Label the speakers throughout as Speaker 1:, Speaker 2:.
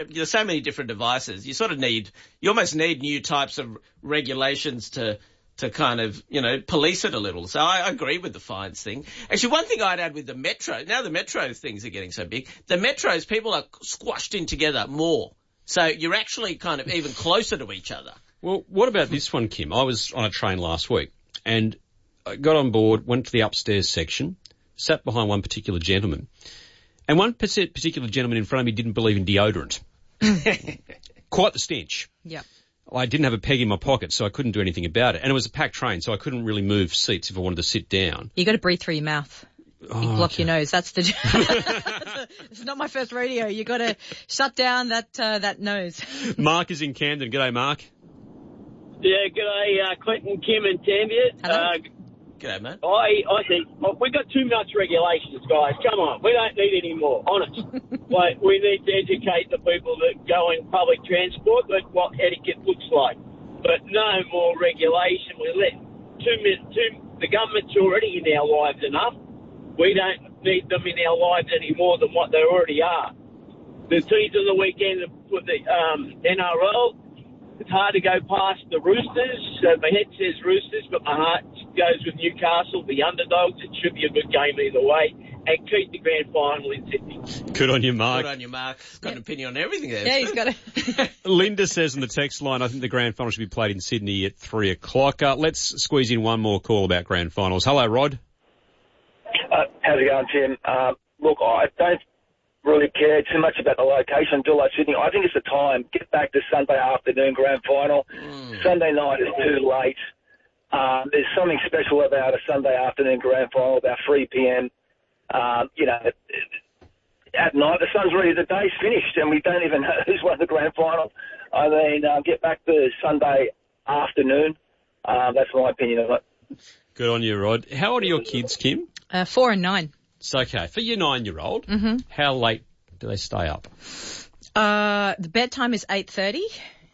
Speaker 1: There's so many different devices. You almost need new types of regulations to kind of, police it a little. So I agree with the fines thing. Actually, one thing I'd add with the metro, now the metro things are getting so big, the metros, people are squashed in together more. So you're actually kind of even closer to each other.
Speaker 2: Well, what about this one, Kim? I was on a train last week and I got on board, went to the upstairs section, sat behind one particular gentleman, and one particular gentleman in front of me didn't believe in deodorant. Quite the stench.
Speaker 3: Yeah.
Speaker 2: I didn't have a peg in my pocket, so I couldn't do anything about it. And it was a packed train, so I couldn't really move seats if I wanted to sit down.
Speaker 3: You got to breathe through your mouth. You block your nose. That's the. It's not my first rodeo. You got to shut down that nose.
Speaker 2: Mark is in Camden. G'day, Mark.
Speaker 4: Yeah, g'day, Clinton, Kim and Tanvia.
Speaker 1: Hello. G'day, mate.
Speaker 4: I think we've got too much regulations, guys. Come on. We don't need any more, honest. We need to educate the people that go in public transport what etiquette looks like. But no more regulation. We let the government's already in our lives enough. We don't need them in our lives any more than what they already are. The teams of the weekend with the NRL, it's hard to go past the Roosters. My head says Roosters, but my heart goes with Newcastle, the underdogs. It should be a good game either way. And keep the grand final in Sydney.
Speaker 2: Good on you, Mark.
Speaker 1: Good on you, Mark. Got an opinion on everything there.
Speaker 3: Yeah, he's got it.
Speaker 2: Linda says on the text line, I think the grand final should be played in Sydney at 3 o'clock. Let's squeeze in one more call about grand finals. Hello, Rod.
Speaker 5: How's it going, Tim? Look, I don't really care too much about the location until Sydney. I think it's the time. Get back to Sunday afternoon grand final. Sunday night is too late. There's something special about a Sunday afternoon grand final, about 3 p.m. At night, the sun's ready, the day's finished, and we don't even know who's won the grand final. I mean, get back to Sunday afternoon. That's my opinion of it.
Speaker 2: Good on you, Rod. How old are your kids, Kim?
Speaker 3: 4 and 9.
Speaker 2: It's okay. For your 9-year-old, how late do they stay up?
Speaker 3: The bedtime is 8:30.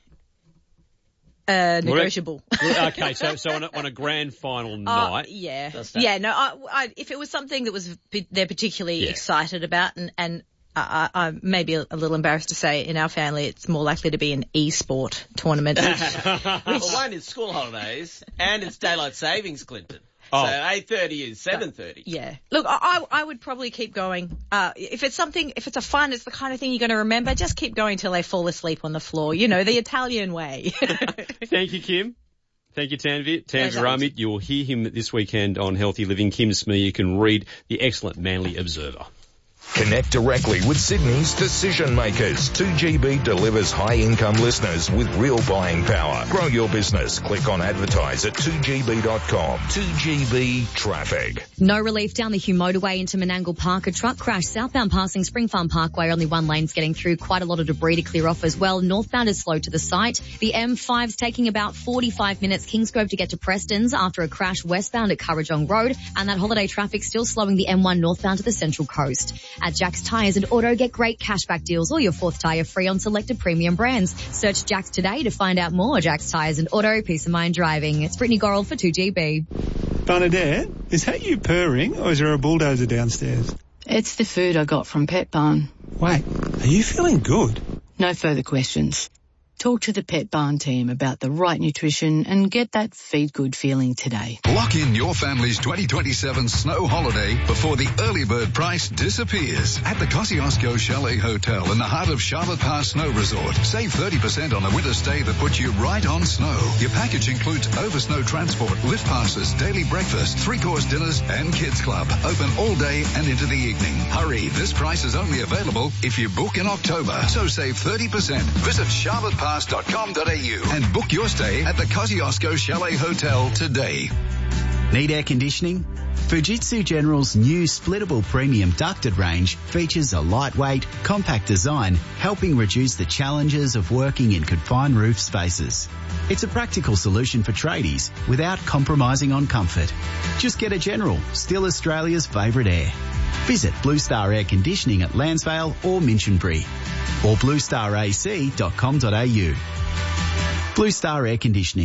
Speaker 3: Negotiable.
Speaker 2: Okay, so on a grand final night.
Speaker 3: Yeah. No, if it was something that they're particularly excited about, and I may be a little embarrassed to say in our family it's more likely to be an e-sport tournament.
Speaker 1: Well, one is school holidays and it's daylight savings, Clinton. So 8:30 is 7:30.
Speaker 3: Yeah. Look, I would probably keep going. If it's a fun, it's the kind of thing you're going to remember, just keep going till they fall asleep on the floor. The Italian way.
Speaker 2: Thank you, Kim. Thank you, Tanvir. Tanvir Amit, you'll hear him this weekend on Healthy Living. Kim Smee, you can read the excellent Manly Observer.
Speaker 6: Connect directly with Sydney's decision makers. 2GB delivers high-income listeners with real buying power. Grow your business. Click on advertise at 2GB.com. 2GB Traffic.
Speaker 7: No relief down the Hugh Motorway into Menangle Park. A truck crash southbound passing Spring Farm Parkway. Only one lane's getting through. Quite a lot of debris to clear off as well. Northbound is slow to the site. The M5's taking about 45 minutes Kingsgrove to get to Preston's after a crash westbound at Currajong Road. And that holiday traffic still slowing the M1 northbound to the Central Coast. At Jack's Tyres and Auto, get great cashback deals or your fourth tyre free on selected premium brands. Search Jack's today to find out more. Jack's Tyres and Auto, peace of mind driving. It's Brittany Gorrell for 2GB.
Speaker 8: Bernadette, is that you purring or is there a bulldozer downstairs?
Speaker 9: It's the food I got from Pet Barn.
Speaker 8: Wait, are you feeling good?
Speaker 9: No further questions. Talk to the Pet Barn team about the right nutrition and get that feed good feeling today.
Speaker 10: Lock in your family's 2027 snow holiday before the early bird price disappears at the Kosciuszko Chalet Hotel in the heart of Charlotte Pass Snow Resort. Save 30% on a winter stay that puts you right on snow. Your package includes over-snow transport, lift passes, daily breakfast, 3-course dinners and kids club. Open all day and into the evening. Hurry, this price is only available if you book in October. So save 30%. Visit charlottepass.com.au and book your stay at the Kosciuszko Chalet Hotel today.
Speaker 11: Need air conditioning? Fujitsu General's new splittable premium ducted range features a lightweight, compact design, helping reduce the challenges of working in confined roof spaces. It's a practical solution for tradies without compromising on comfort. Just get a General, still Australia's favourite air. Visit Blue Star Air Conditioning at Lansvale or Minchinbury or bluestarac.com.au. Blue Star Air Conditioning.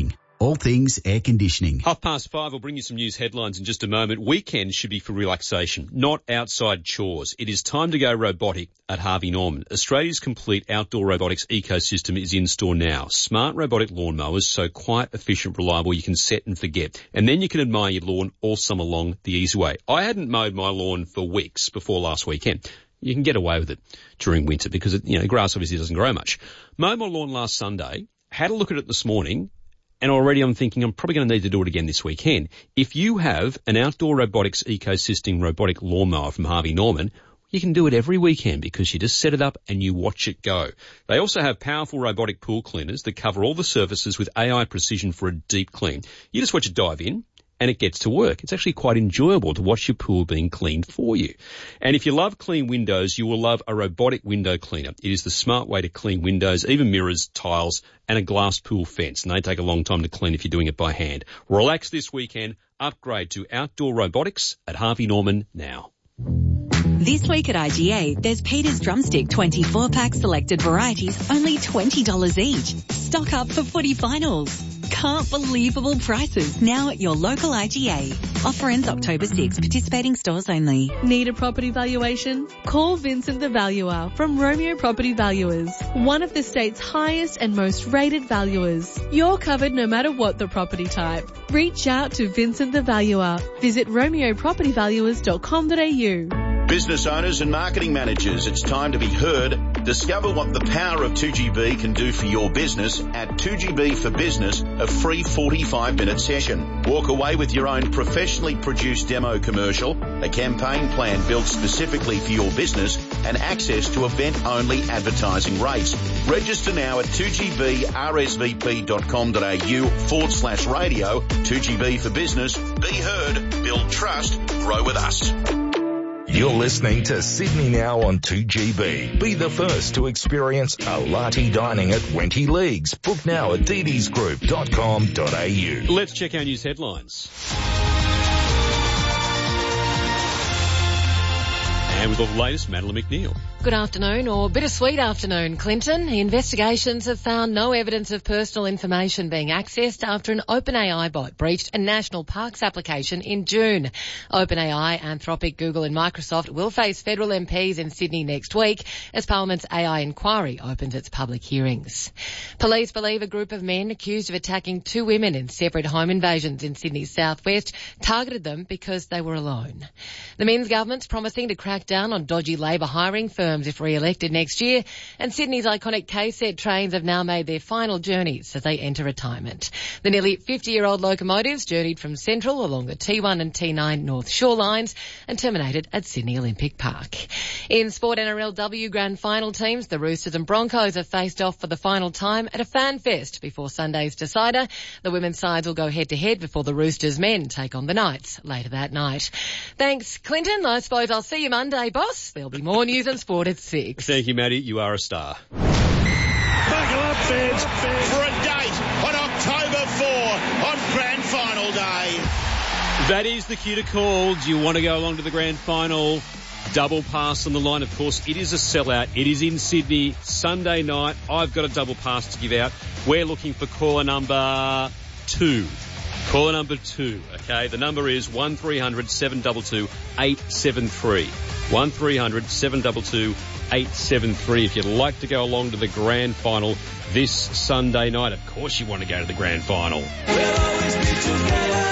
Speaker 11: all things air conditioning.
Speaker 2: 5:30, we'll bring you some news headlines in just a moment. Weekends should be for relaxation, not outside chores. It is time to go robotic at Harvey Norman. Australia's complete outdoor robotics ecosystem is in store now. Smart robotic lawnmowers, so quiet, efficient, reliable, you can set and forget. And then you can admire your lawn all summer long the easy way. I hadn't mowed my lawn for weeks before last weekend. You can get away with it during winter because, grass obviously doesn't grow much. Mowed my lawn last Sunday, had a look at it this morning, and already I'm thinking I'm probably going to need to do it again this weekend. If you have an outdoor robotics ecosystem robotic lawnmower from Harvey Norman, you can do it every weekend because you just set it up and you watch it go. They also have powerful robotic pool cleaners that cover all the surfaces with AI precision for a deep clean. You just watch it dive in, and it gets to work. It's actually quite enjoyable to watch your pool being cleaned for you. And if you love clean windows, you will love a robotic window cleaner. It is the smart way to clean windows, even mirrors, tiles, and a glass pool fence. And they take a long time to clean if you're doing it by hand. Relax this weekend. Upgrade to outdoor robotics at Harvey Norman now.
Speaker 12: This week at IGA, there's Peter's Drumstick 24-pack selected varieties, only $20 each. Stock up for footy finals. Can't believable prices now at your local IGA. Offer ends October 6. Participating stores only.
Speaker 13: Need a property valuation? Call Vincent the Valuer from Romeo Property Valuers, one of the state's highest and most rated valuers. You're covered no matter what the property type. Reach out to Vincent the Valuer. Visit romeopropertyvaluers.com.au.
Speaker 14: Business owners and marketing managers, it's time to be heard. Discover what the power of 2GB can do for your business at 2GB for Business, a free 45-minute session. Walk away with your own professionally produced demo commercial, a campaign plan built specifically for your business, and access to event-only advertising rates. Register now at 2gbrsvp.com.au/radio. 2GB for Business. Be heard, build trust, grow with us.
Speaker 6: You're listening to Sydney Now on 2GB. Be the first to experience a latte dining at Wenty Leagues. Book now at ddsgroup.com.au.
Speaker 2: Let's check our news headlines. And we've got the latest, Madeline McNeil.
Speaker 15: Good afternoon, or bittersweet afternoon, Clinton. Investigations have found no evidence of personal information being accessed after an OpenAI bot breached a national parks application in June. OpenAI, Anthropic, Google and Microsoft will face federal MPs in Sydney next week as Parliament's AI inquiry opens its public hearings. Police believe a group of men accused of attacking two women in separate home invasions in Sydney's southwest targeted them because they were alone. The Minns government's promising to crack down on dodgy Labor hiring firms if re-elected next year, and Sydney's iconic KZ trains have now made their final journeys as they enter retirement. The nearly 50-year-old locomotives journeyed from Central along the T1 and T9 North Shore lines and terminated at Sydney Olympic Park. In sport, NRLW Grand Final teams, the Roosters and Broncos have faced off for the final time at a fan fest before Sunday's decider. The women's sides will go head-to-head before the Roosters men take on the Knights later that night. Thanks, Clinton. I suppose I'll see you Monday, boss. There'll be more news and sport at 6.
Speaker 2: Thank you, Maddie. You are a star.
Speaker 16: Buckle up, fans, for a date on October 4 on Grand Final Day.
Speaker 2: That is the cue to call. Do you want to go along to the Grand Final? Double pass on the line, of course. It is a sellout. It is in Sydney, Sunday night. I've got a double pass to give out. We're looking for caller number 2. Caller number 2, okay? The number is 1300 722 873. 1300 722 873 if you'd like to go along to the Grand Final this Sunday night. Of course you want to go to the Grand Final.
Speaker 16: We'll always be together.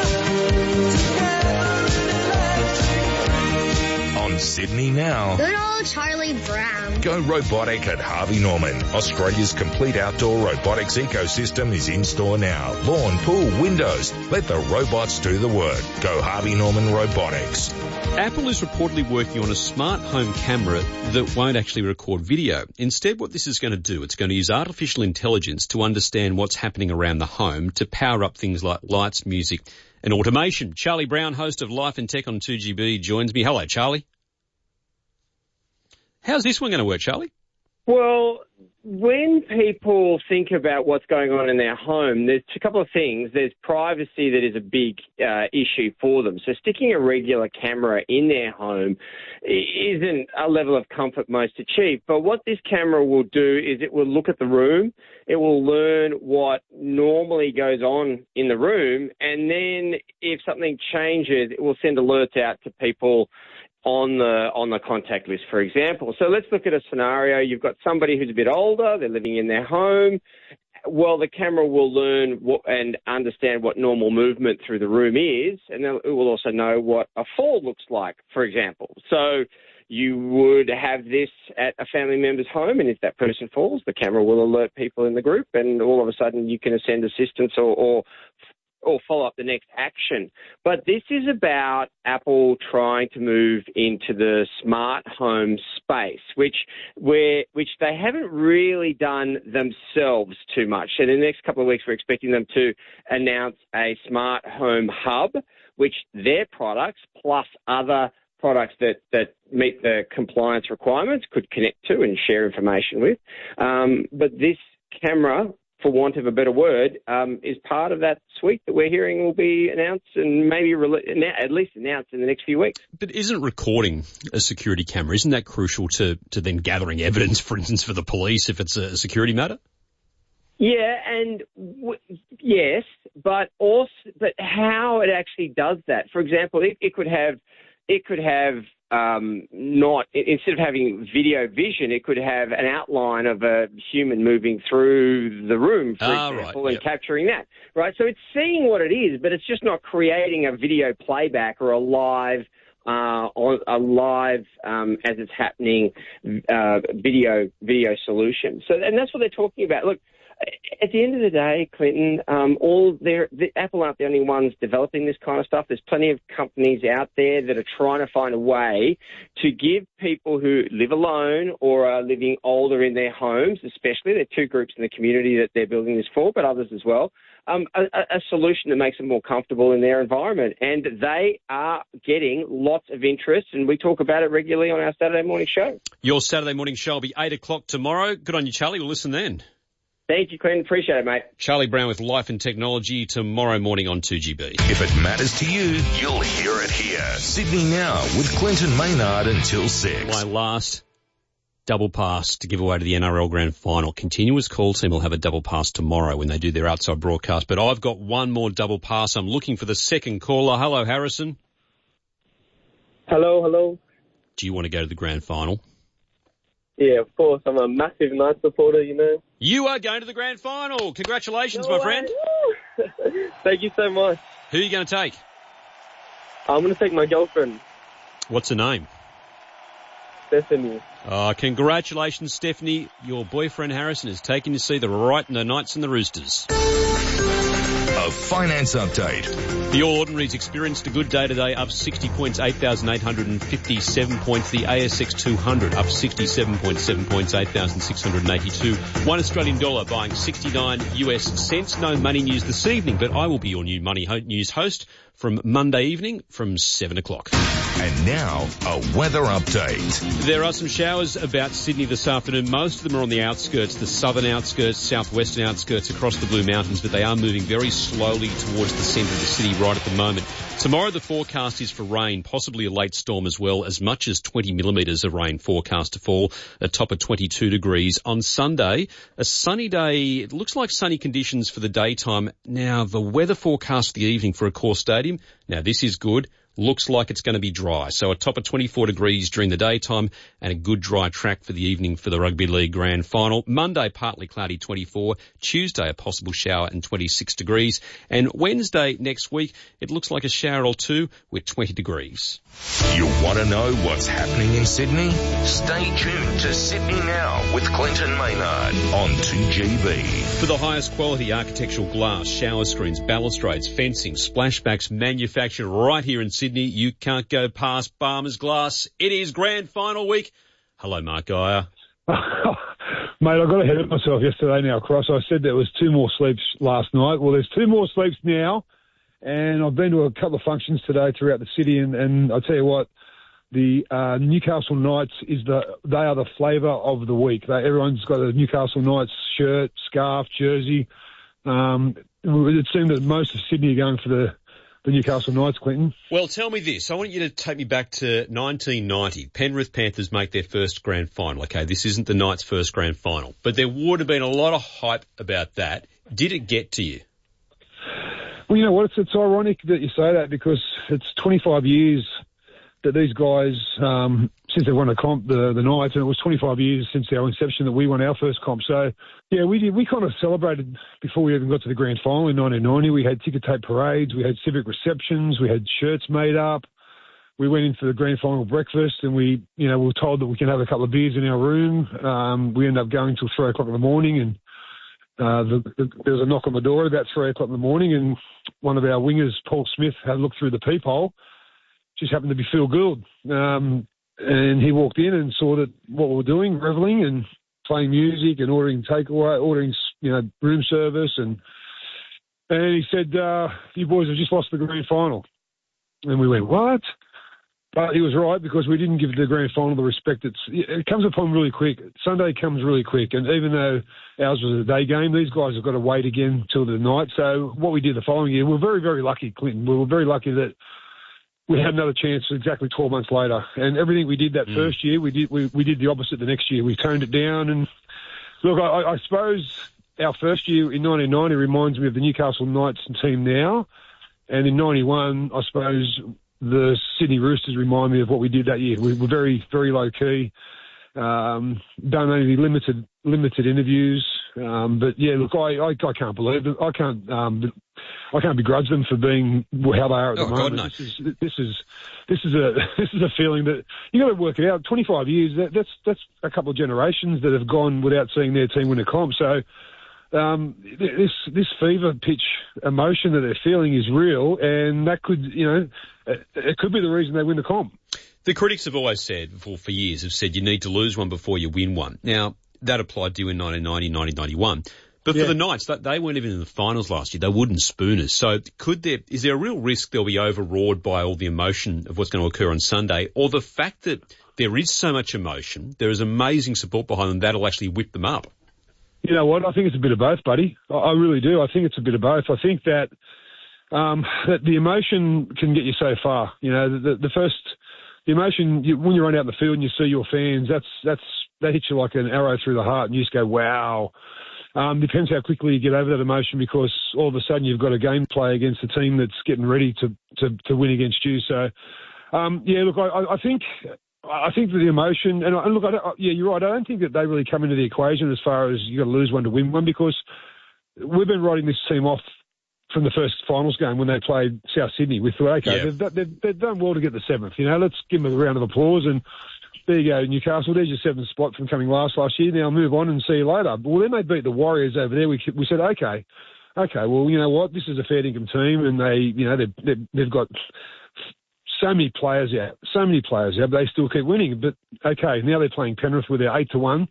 Speaker 6: On Sydney Now.
Speaker 17: Good old Charlie Brown.
Speaker 6: Go robotic at Harvey Norman. Australia's complete outdoor robotics ecosystem is in store now. Lawn, pool, windows. Let the robots do the work. Go Harvey Norman Robotics.
Speaker 2: Apple is reportedly working on a smart home camera that won't actually record video. Instead, what this is going to do, it's going to use artificial intelligence to understand what's happening around the home to power up things like lights, music and automation. Charlie Brown, host of Life and Tech on 2GB, joins me. Hello, Charlie. How's this one going to work, Charlie?
Speaker 18: Well, when people think about what's going on in their home, there's a couple of things. There's privacy that is a big issue for them. So sticking a regular camera in their home isn't a level of comfort most achieved. But what this camera will do is it will look at the room. It will learn what normally goes on in the room. And then if something changes, it will send alerts out to people on the contact list, for example. So let's look at a scenario. You've got somebody who's a bit older, they're living in their home. Well, the camera will learn and understand what normal movement through the room is, and it will also know what a fall looks like, for example. So you would have this at a family member's home, and if that person falls, the camera will alert people in the group, and all of a sudden you can send assistance or follow up the next action. But this is about Apple trying to move into the smart home space, which they haven't really done themselves too much. And in the next couple of weeks, we're expecting them to announce a smart home hub, which their products plus other products that meet the compliance requirements could connect to and share information with. But this camera, for want of a better word, is part of that suite that we're hearing will be announced and maybe at least announced in the next few weeks.
Speaker 2: But isn't recording a security camera, isn't that crucial to then gathering evidence, for instance, for the police if it's a security matter?
Speaker 18: Yeah, and yes, but how it actually does that. For example, it could have instead of having video vision, it could have an outline of a human moving through the room, for example, and capturing that, right? So it's seeing what it is, but it's just not creating a video playback or a live as it's happening video solution. So, and that's what they're talking about. Look, at the end of the day, Clinton, Apple aren't the only ones developing this kind of stuff. There's plenty of companies out there that are trying to find a way to give people who live alone or are living older in their homes, especially, there are two groups in the community that they're building this for, but others as well, a solution that makes them more comfortable in their environment. And they are getting lots of interest, and we talk about it regularly on our Saturday morning show.
Speaker 2: Your Saturday morning show will be 8 o'clock tomorrow. Good on you, Charlie. We'll listen then.
Speaker 18: Thank you, Clinton. Appreciate it, mate.
Speaker 2: Charlie Brown with Life and Technology tomorrow morning on 2GB.
Speaker 6: If it matters to you, you'll hear it here. Sydney Now with Clinton Maynard until 6.
Speaker 2: My last double pass to give away to the NRL Grand Final. Continuous Call team will have a double pass tomorrow when they do their outside broadcast. But I've got one more double pass. I'm looking for the second caller. Hello, Harrison.
Speaker 19: Hello.
Speaker 2: Do you want to go to the Grand Final?
Speaker 19: Yeah, of course. I'm a massive Knights supporter, you know.
Speaker 2: You are going to the Grand Final. Congratulations, my friend.
Speaker 19: Thank you so much.
Speaker 2: Who are you going to take?
Speaker 19: I'm going to take my girlfriend.
Speaker 2: What's her name?
Speaker 19: Stephanie.
Speaker 2: Oh, congratulations, Stephanie. Your boyfriend Harrison is taking to see the Knights and the Roosters.
Speaker 6: A finance update.
Speaker 2: The All Ordinaries experienced a good day today, up 60 points, 8,857 points. The ASX 200 up 67.7 points, 8,682. $1 Australian dollar buying 69 US cents. No money news this evening, but I will be your new money news host from Monday evening from 7 o'clock.
Speaker 6: And now, a weather update.
Speaker 2: There are some showers about Sydney this afternoon. Most of them are on the outskirts, the southern outskirts, southwestern outskirts across the Blue Mountains, but they are moving very slowly towards the centre of the city right at the moment. Tomorrow the forecast is for rain, possibly a late storm as well, as much as 20 millimetres of rain forecast to fall, a top of 22 degrees. On Sunday, a sunny day. It looks like sunny conditions for the daytime. Now, the weather forecast for the evening for Accor Stadium. Now, this is good. Looks like it's going to be dry. So a top of 24 degrees during the daytime and a good dry track for the evening for the Rugby League Grand Final. Monday, partly cloudy, 24. Tuesday, a possible shower and 26 degrees. And Wednesday next week, it looks like a shower or two with 20 degrees.
Speaker 6: You want to know what's happening in Sydney? Stay tuned to Sydney Now with Clinton Maynard on 2GB.
Speaker 2: For the highest quality architectural glass, shower screens, balustrades, fencing, splashbacks manufactured right here in Sydney, you can't go past Barmer's Glass. It is Grand Final week. Hello, Mark Geyer.
Speaker 20: Mate, I got ahead of myself yesterday now, Cross. I said there was 2 more sleeps last night. Well, there's 2 more sleeps now, and I've been to a couple of functions today throughout the city, and I tell you what, The Newcastle Knights they are the flavour of the week. Everyone's got a Newcastle Knights shirt, scarf, jersey. It seemed that most of Sydney are going for the Newcastle Knights, Clinton.
Speaker 2: Well, tell me this. I want you to take me back to 1990. Penrith Panthers make their first grand final. Okay, this isn't the Knights' first grand final, but there would have been a lot of hype about that. Did it get to you?
Speaker 20: Well, you know what? It's ironic that you say that because it's 25 years that these guys, since they won a comp, the Knights, and it was 25 years since our inception that we won our first comp. So, yeah, we kind of celebrated before we even got to the grand final in 1990. We had ticker tape parades, we had civic receptions, we had shirts made up. We went in for the grand final breakfast, and we were told that we can have a couple of beers in our room. We ended up going till 3 o'clock in the morning, and there was a knock on the door at about 3 o'clock in the morning, and one of our wingers, Paul Smith, had looked through the peephole. Just happened to be Phil Gould. And he walked in and saw that what we were doing, revelling and playing music and ordering takeaway, ordering, room service. And he said, you boys have just lost the grand final. And we went, what? But he was right, because we didn't give the grand final the respect it comes upon really quick. Sunday comes really quick. And even though ours was a day game, these guys have got to wait again till the night. So what we did the following year, we were very, very lucky, Clinton. We were very lucky that we had another chance exactly 12 months later. And everything we did that first year, we did the opposite the next year. We toned it down. And look, I suppose our first year in 1990 reminds me of the Newcastle Knights team now. And in 91, I suppose the Sydney Roosters remind me of what we did that year. We were very, very low key. Done only limited interviews. But yeah, look, I can't believe it. I can't begrudge them for being how they are at the moment.
Speaker 2: God, no.
Speaker 20: This is a feeling that you got to work it out. 25 years. That's a couple of generations that have gone without seeing their team win a comp. So this fever pitch emotion that they're feeling is real, and that could it could be the reason they win the comp.
Speaker 2: The critics have always said, for years, have said you need to lose one before you win one. Now, that applied to you in 1990, 1991. But for the Knights, they weren't even in the finals last year. They wooden spooners. So is there a real risk they'll be overawed by all the emotion of what's going to occur on Sunday, or the fact that there is so much emotion, there is amazing support behind them, that'll actually whip them up?
Speaker 20: You know what? I think it's a bit of both, buddy. I really do. I think it's a bit of both. I think that that the emotion can get you so far. The emotion, when you run out in the field and you see your fans, that hits you like an arrow through the heart, and you just go, wow. Depends how quickly you get over that emotion, because all of a sudden you've got a game play against a team that's getting ready to win against you. So, look, I think that the emotion, and look, you're right. I don't think that they really come into the equation as far as you got to lose one to win one, because we've been writing this team off from the first finals game when they played South Sydney. We thought, okay, they've done well to get the seventh. Let's give them a round of applause. And there you go, Newcastle. There's your seventh spot from coming last year. Now move on and see you later. But then they beat the Warriors over there. We said, okay. Well, you know what? This is a fair income team, and they've got so many players out. But they still keep winning. But okay, now they're playing Penrith with their 8-1,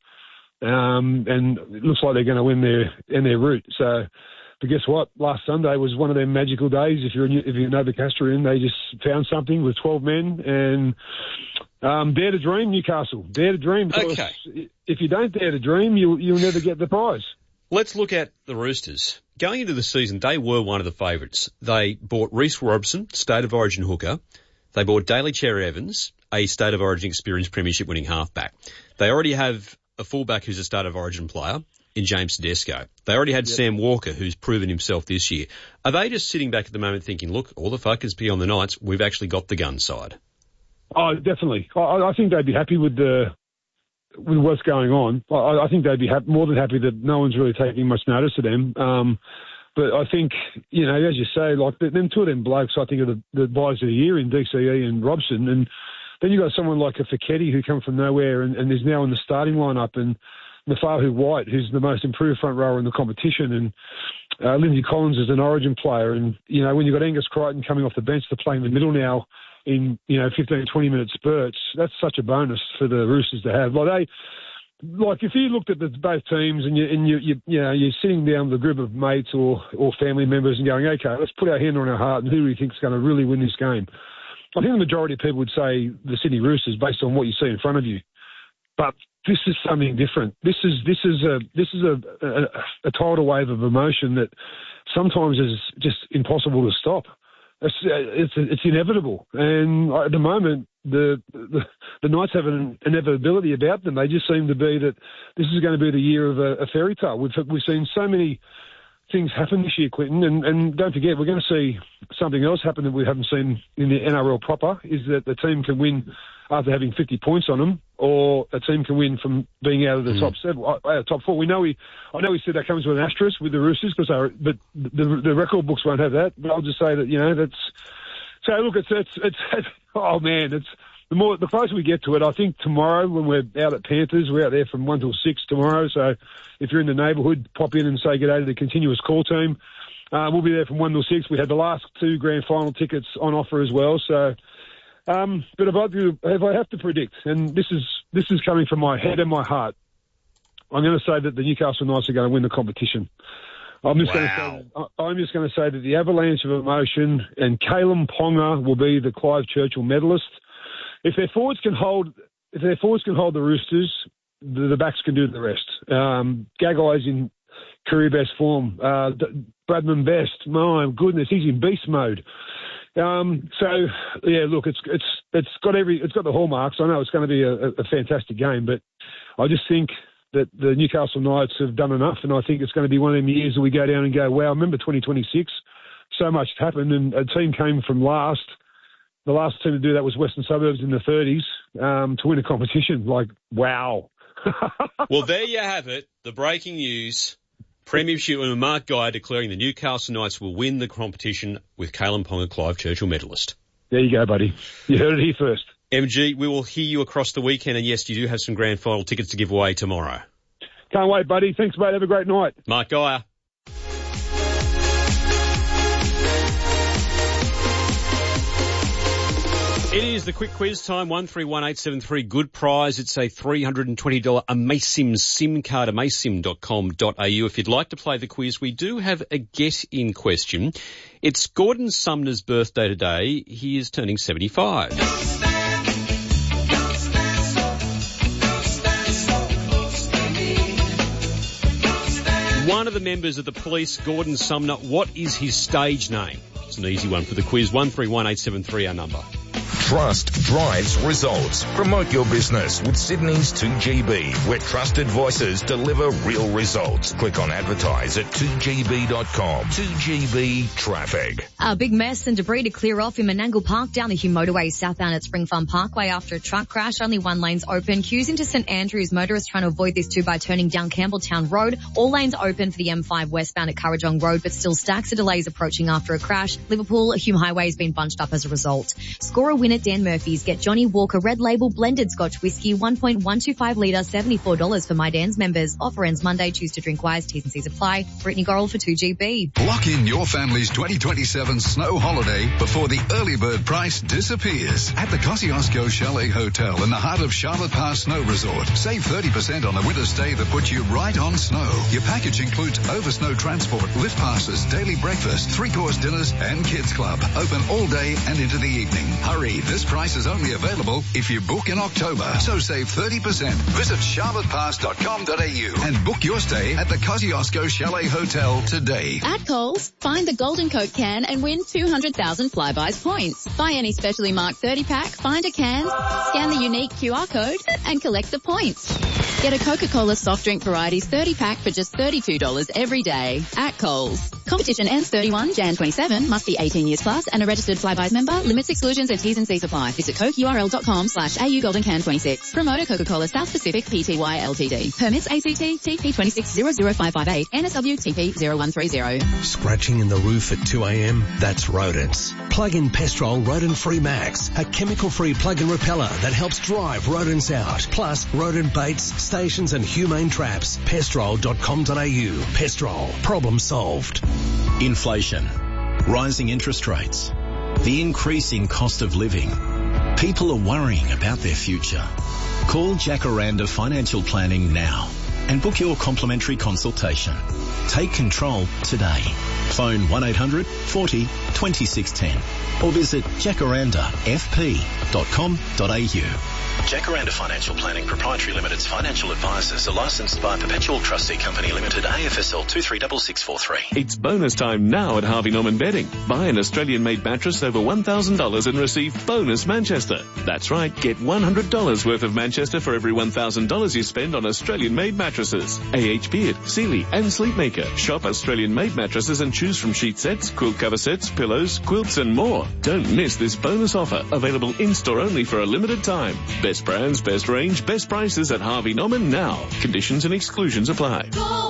Speaker 20: and it looks like they're going to win their route. So. But guess what? Last Sunday was one of their magical days. If you're Novocastrian, they just found something with 12 men, and dare to dream, Newcastle. Dare to dream. Because if you don't dare to dream, you'll never get the prize.
Speaker 2: Let's look at the Roosters. Going into the season, they were one of the favourites. They bought Reece Robson, State of Origin hooker. They bought Daly Cherry-Evans, a State of Origin experienced premiership-winning halfback. They already have a fullback who's a State of Origin player in James Tedesco. They already had Sam Walker, who's proven himself this year. Are they just sitting back at the moment thinking, look, all the focus be on the Knights, we've actually got the gun side?
Speaker 20: Oh, definitely. I think they'd be happy with what's going on. I think they'd be more than happy that no one's really taking much notice of them. But I think, as you say, like them two of them blokes, I think, are the buys of the year in DCE and Robson. And then you've got someone like a Fiketti who come from nowhere and is now in the starting lineup, and Nafahu White, who's the most improved front rower in the competition, and Lindsay Collins is an Origin player. And, when you've got Angus Crichton coming off the bench to play in the middle now in, 15, 20-minute spurts, that's such a bonus for the Roosters to have. If you looked at both teams and you're sitting down with a group of mates or family members and going, okay, let's put our hand on our heart and who do we think is going to really win this game? I think the majority of people would say the Sydney Roosters based on what you see in front of you. But this is something different. This is a tidal wave of emotion that sometimes is just impossible to stop. It's inevitable, and at the moment the Knights have an inevitability about them. They just seem to be that this is going to be the year of a fairy tale. We've seen so many things happen this year, Quinton, and don't forget, we're going to see something else happen that we haven't seen in the NRL proper, is that the team can win after having 50 points on them, or a team can win from being out of the top four. I know we said that comes with an asterisk with the Roosters, but the record books won't have that. But I'll just say that, that's, so look, it's oh man, it's, the closer we get to it, I think tomorrow when we're out at Panthers, we're out there from 1 till 6 tomorrow. So if you're in the neighbourhood, pop in and say good day to the continuous call team. We'll be there from 1 till 6. We had the last 2 grand final tickets on offer as well. So, but if I have to predict, and this is coming from my head and my heart, I'm going to say that the Newcastle Knights are going to win the competition. I'm just going to say that the avalanche of emotion, and Kalyn Ponga will be the Clive Churchill medalist. If their forwards can hold the Roosters, the backs can do the rest. Gagai's in career best form. Bradman Best, my goodness, he's in beast mode. So yeah, look, it's got the hallmarks. I know it's going to be a fantastic game, but I just think that the Newcastle Knights have done enough, and I think it's going to be one of them years that we go down and go, wow, remember 2026? So much happened, and a team came from last. The last team to do that was Western Suburbs in the 30s to win a competition. Like, wow.
Speaker 2: Well, there you have it. The breaking news. Premiership and Mark Guy declaring the Newcastle Knights will win the competition with Kalyn Ponga, Clive Churchill medalist.
Speaker 20: There you go, buddy. You heard it here first.
Speaker 2: MG, we will hear you across the weekend, and yes, you do have some grand final tickets to give away tomorrow.
Speaker 20: Can't wait, buddy. Thanks, mate. Have a great night.
Speaker 2: Mark Geyer. It is the quick quiz time, 131873. Good prize. It's a $320 Amaysim SIM card, amaysim.com.au. If you'd like to play the quiz, we do have a get in question. It's Gordon Sumner's birthday today. He is turning 75. One of the members of the police, Gordon Sumner, what is his stage name? It's an easy one for the quiz. 131873, our number.
Speaker 6: Trust drives results. Promote your business with Sydney's 2GB, where trusted voices deliver real results. Click on advertise at 2gb.com. 2GB Traffic.
Speaker 7: A big mess and debris to clear off in Menangle Park down the Hume Motorway southbound at Spring Farm Parkway after a truck crash. Only one lane's open. Queues into St Andrews. Motorists trying to avoid this too by turning down Campbelltown Road. All lanes open for the M5 westbound at Currajong Road, but still stacks of delays approaching after a crash. Liverpool Hume Highway has been bunched up as a result. Score a win at Dan Murphy's. Get Johnny Walker Red Label Blended Scotch Whiskey, 1.125 litre, $74 for My Dan's members. Offer ends Monday. Choose to drink wise. T's and C's apply. Brittany Gorrell for 2GB.
Speaker 10: Lock in your family's 2027 snow holiday before the early bird price disappears at the Kosciuszko Chalet Hotel in the heart of Charlotte Pass Snow Resort. Save 30% on a winter stay that puts you right on snow. Your package includes over snow transport, lift passes, daily breakfast, 3-course dinners and kids club. Open all day and into the evening. Hurry, this price is only available if you book in October. So save 30%. Visit charlottepass.com.au and book your stay at the Kosciuszko Chalet Hotel today.
Speaker 21: At Coles, find the Golden Coke can and win 200,000 Flybuys points. Buy any specially marked 30-pack, find a can, scan the unique QR code and collect the points. Get a Coca-Cola soft drink varieties 30-pack for just $32 every day at Coles. Competition ends 31 Jan 27. Must be 18 years plus and a registered Flybuys member. Limits, exclusions and T's and C's apply. Visit cokeurl.com/AU Golden Can 26. Promoter Coca-Cola South Pacific Pty Ltd. Permits ACT TP 2600558 NSW TP 0130.
Speaker 22: Scratching in the roof at 2 a.m? That's rodents. Plug in Pestrol Rodent Free Max, a chemical-free plug-in repeller that helps drive rodents out. Plus rodent baits, stations and humane traps. Pestrol.com.au. Pestrol. Problem solved.
Speaker 23: Inflation. Rising interest rates. The increasing cost of living. People are worrying about their future. Call Jacaranda Financial Planning now and book your complimentary consultation. Take control today. Phone 1-800 40 2610 or visit jacarandafp.com.au. Jacaranda Financial Planning Proprietary Limited's financial advisors are licensed by Perpetual Trustee Company Limited, AFSL 236643.
Speaker 1: It's bonus time now at Harvey Norman Bedding. Buy an Australian-made mattress over $1,000 and receive bonus Manchester. That's right, get $100 worth of Manchester for every $1,000 you spend on Australian-made mattresses. AH Beard, Sealy and Sleepmaker. Shop Australian-made mattresses and choose from sheet sets, quilt cover sets, pillows, quilts and more. Don't miss this bonus offer, available in-store only for a limited time. Best brands, best range, best prices at Harvey Norman now. Conditions and exclusions apply.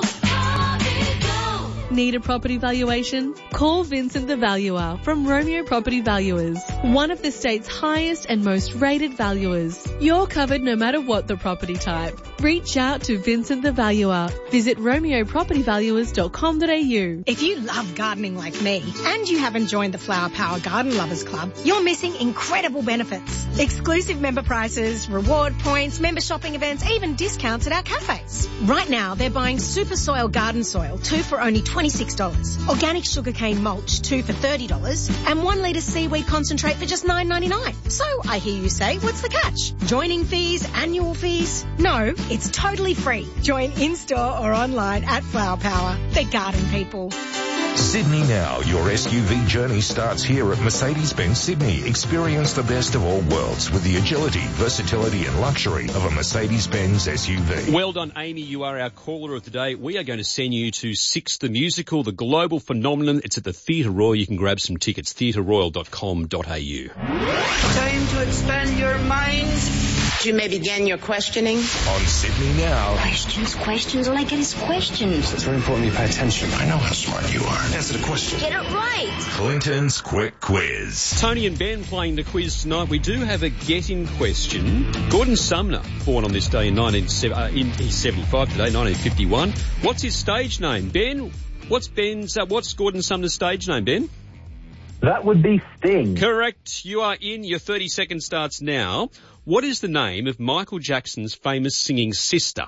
Speaker 13: Need a property valuation? Call Vincent the Valuer from Romeo Property Valuers, one of the state's highest and most rated valuers. You're covered no matter what the property type. Reach out to Vincent the Valuer. Visit romeopropertyvaluers.com.au.
Speaker 4: If you love gardening like me and you haven't joined the Flower Power Garden Lovers Club, you're missing incredible benefits. Exclusive member prices, reward points, member shopping events, even discounts at our cafes. Right now, they're buying Super Soil Garden Soil, 2 for only $26. Organic sugarcane mulch, 2 for $30. And 1 litre seaweed concentrate for just $9.99. So I hear you say, what's the catch? Joining fees, annual fees? No, it's totally free. Join in-store or online at Flower Power. They're garden people.
Speaker 6: Sydney Now. Your SUV journey starts here at Mercedes-Benz Sydney. Experience the best of all worlds with the agility, versatility and luxury of a Mercedes-Benz SUV.
Speaker 2: Well done, Amy. You are our caller of the day. We are going to send you to Six the Musical, the global phenomenon. It's at the Theatre Royal. You can grab some tickets, theatreroyal.com.au.
Speaker 5: Time to expand your minds. You may begin your questioning.
Speaker 6: On Sydney Now.
Speaker 17: Questions. All I get is questions.
Speaker 24: It's very important you pay attention.
Speaker 6: I know how smart you are.
Speaker 24: Answer the question.
Speaker 17: Get it right.
Speaker 6: Clinton's Quick Quiz.
Speaker 2: Tony and Ben playing the quiz tonight. We do have a get-in question. Gordon Sumner, born on this day in 1975 today, 1951. What's his stage name, Ben? What's Gordon Sumner's stage name, Ben?
Speaker 25: That would be Sting.
Speaker 2: Correct. You are in. Your 30 seconds starts now. What is the name of Michael Jackson's famous singing sister?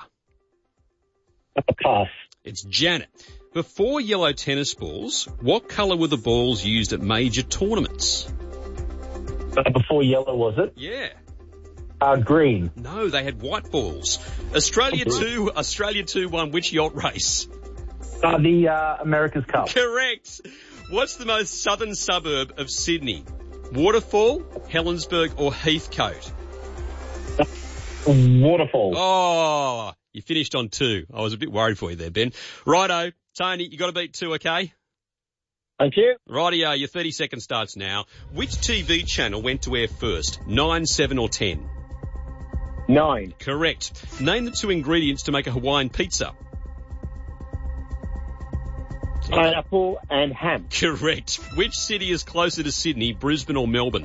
Speaker 25: Pass.
Speaker 2: It's Janet. Before yellow tennis balls, what colour were the balls used at major tournaments?
Speaker 25: Before yellow, was it?
Speaker 2: Yeah.
Speaker 25: Green.
Speaker 2: No, they had white balls. Australia 2 won which yacht race?
Speaker 25: The America's Cup.
Speaker 2: Correct. What's the most southern suburb of Sydney? Waterfall, Helensburgh or Heathcote?
Speaker 25: Waterfall.
Speaker 2: Oh, you finished on 2. I was a bit worried for you there, Ben. Righto. Tony, you got to beat 2, okay?
Speaker 25: Thank you.
Speaker 2: Rightio, your 30 seconds starts now. Which TV channel went to air first, 9, 7 or 10?
Speaker 25: 9.
Speaker 2: Correct. Name the 2 ingredients to make a Hawaiian pizza.
Speaker 25: Pineapple and ham.
Speaker 2: Correct. Which city is closer to Sydney, Brisbane or Melbourne?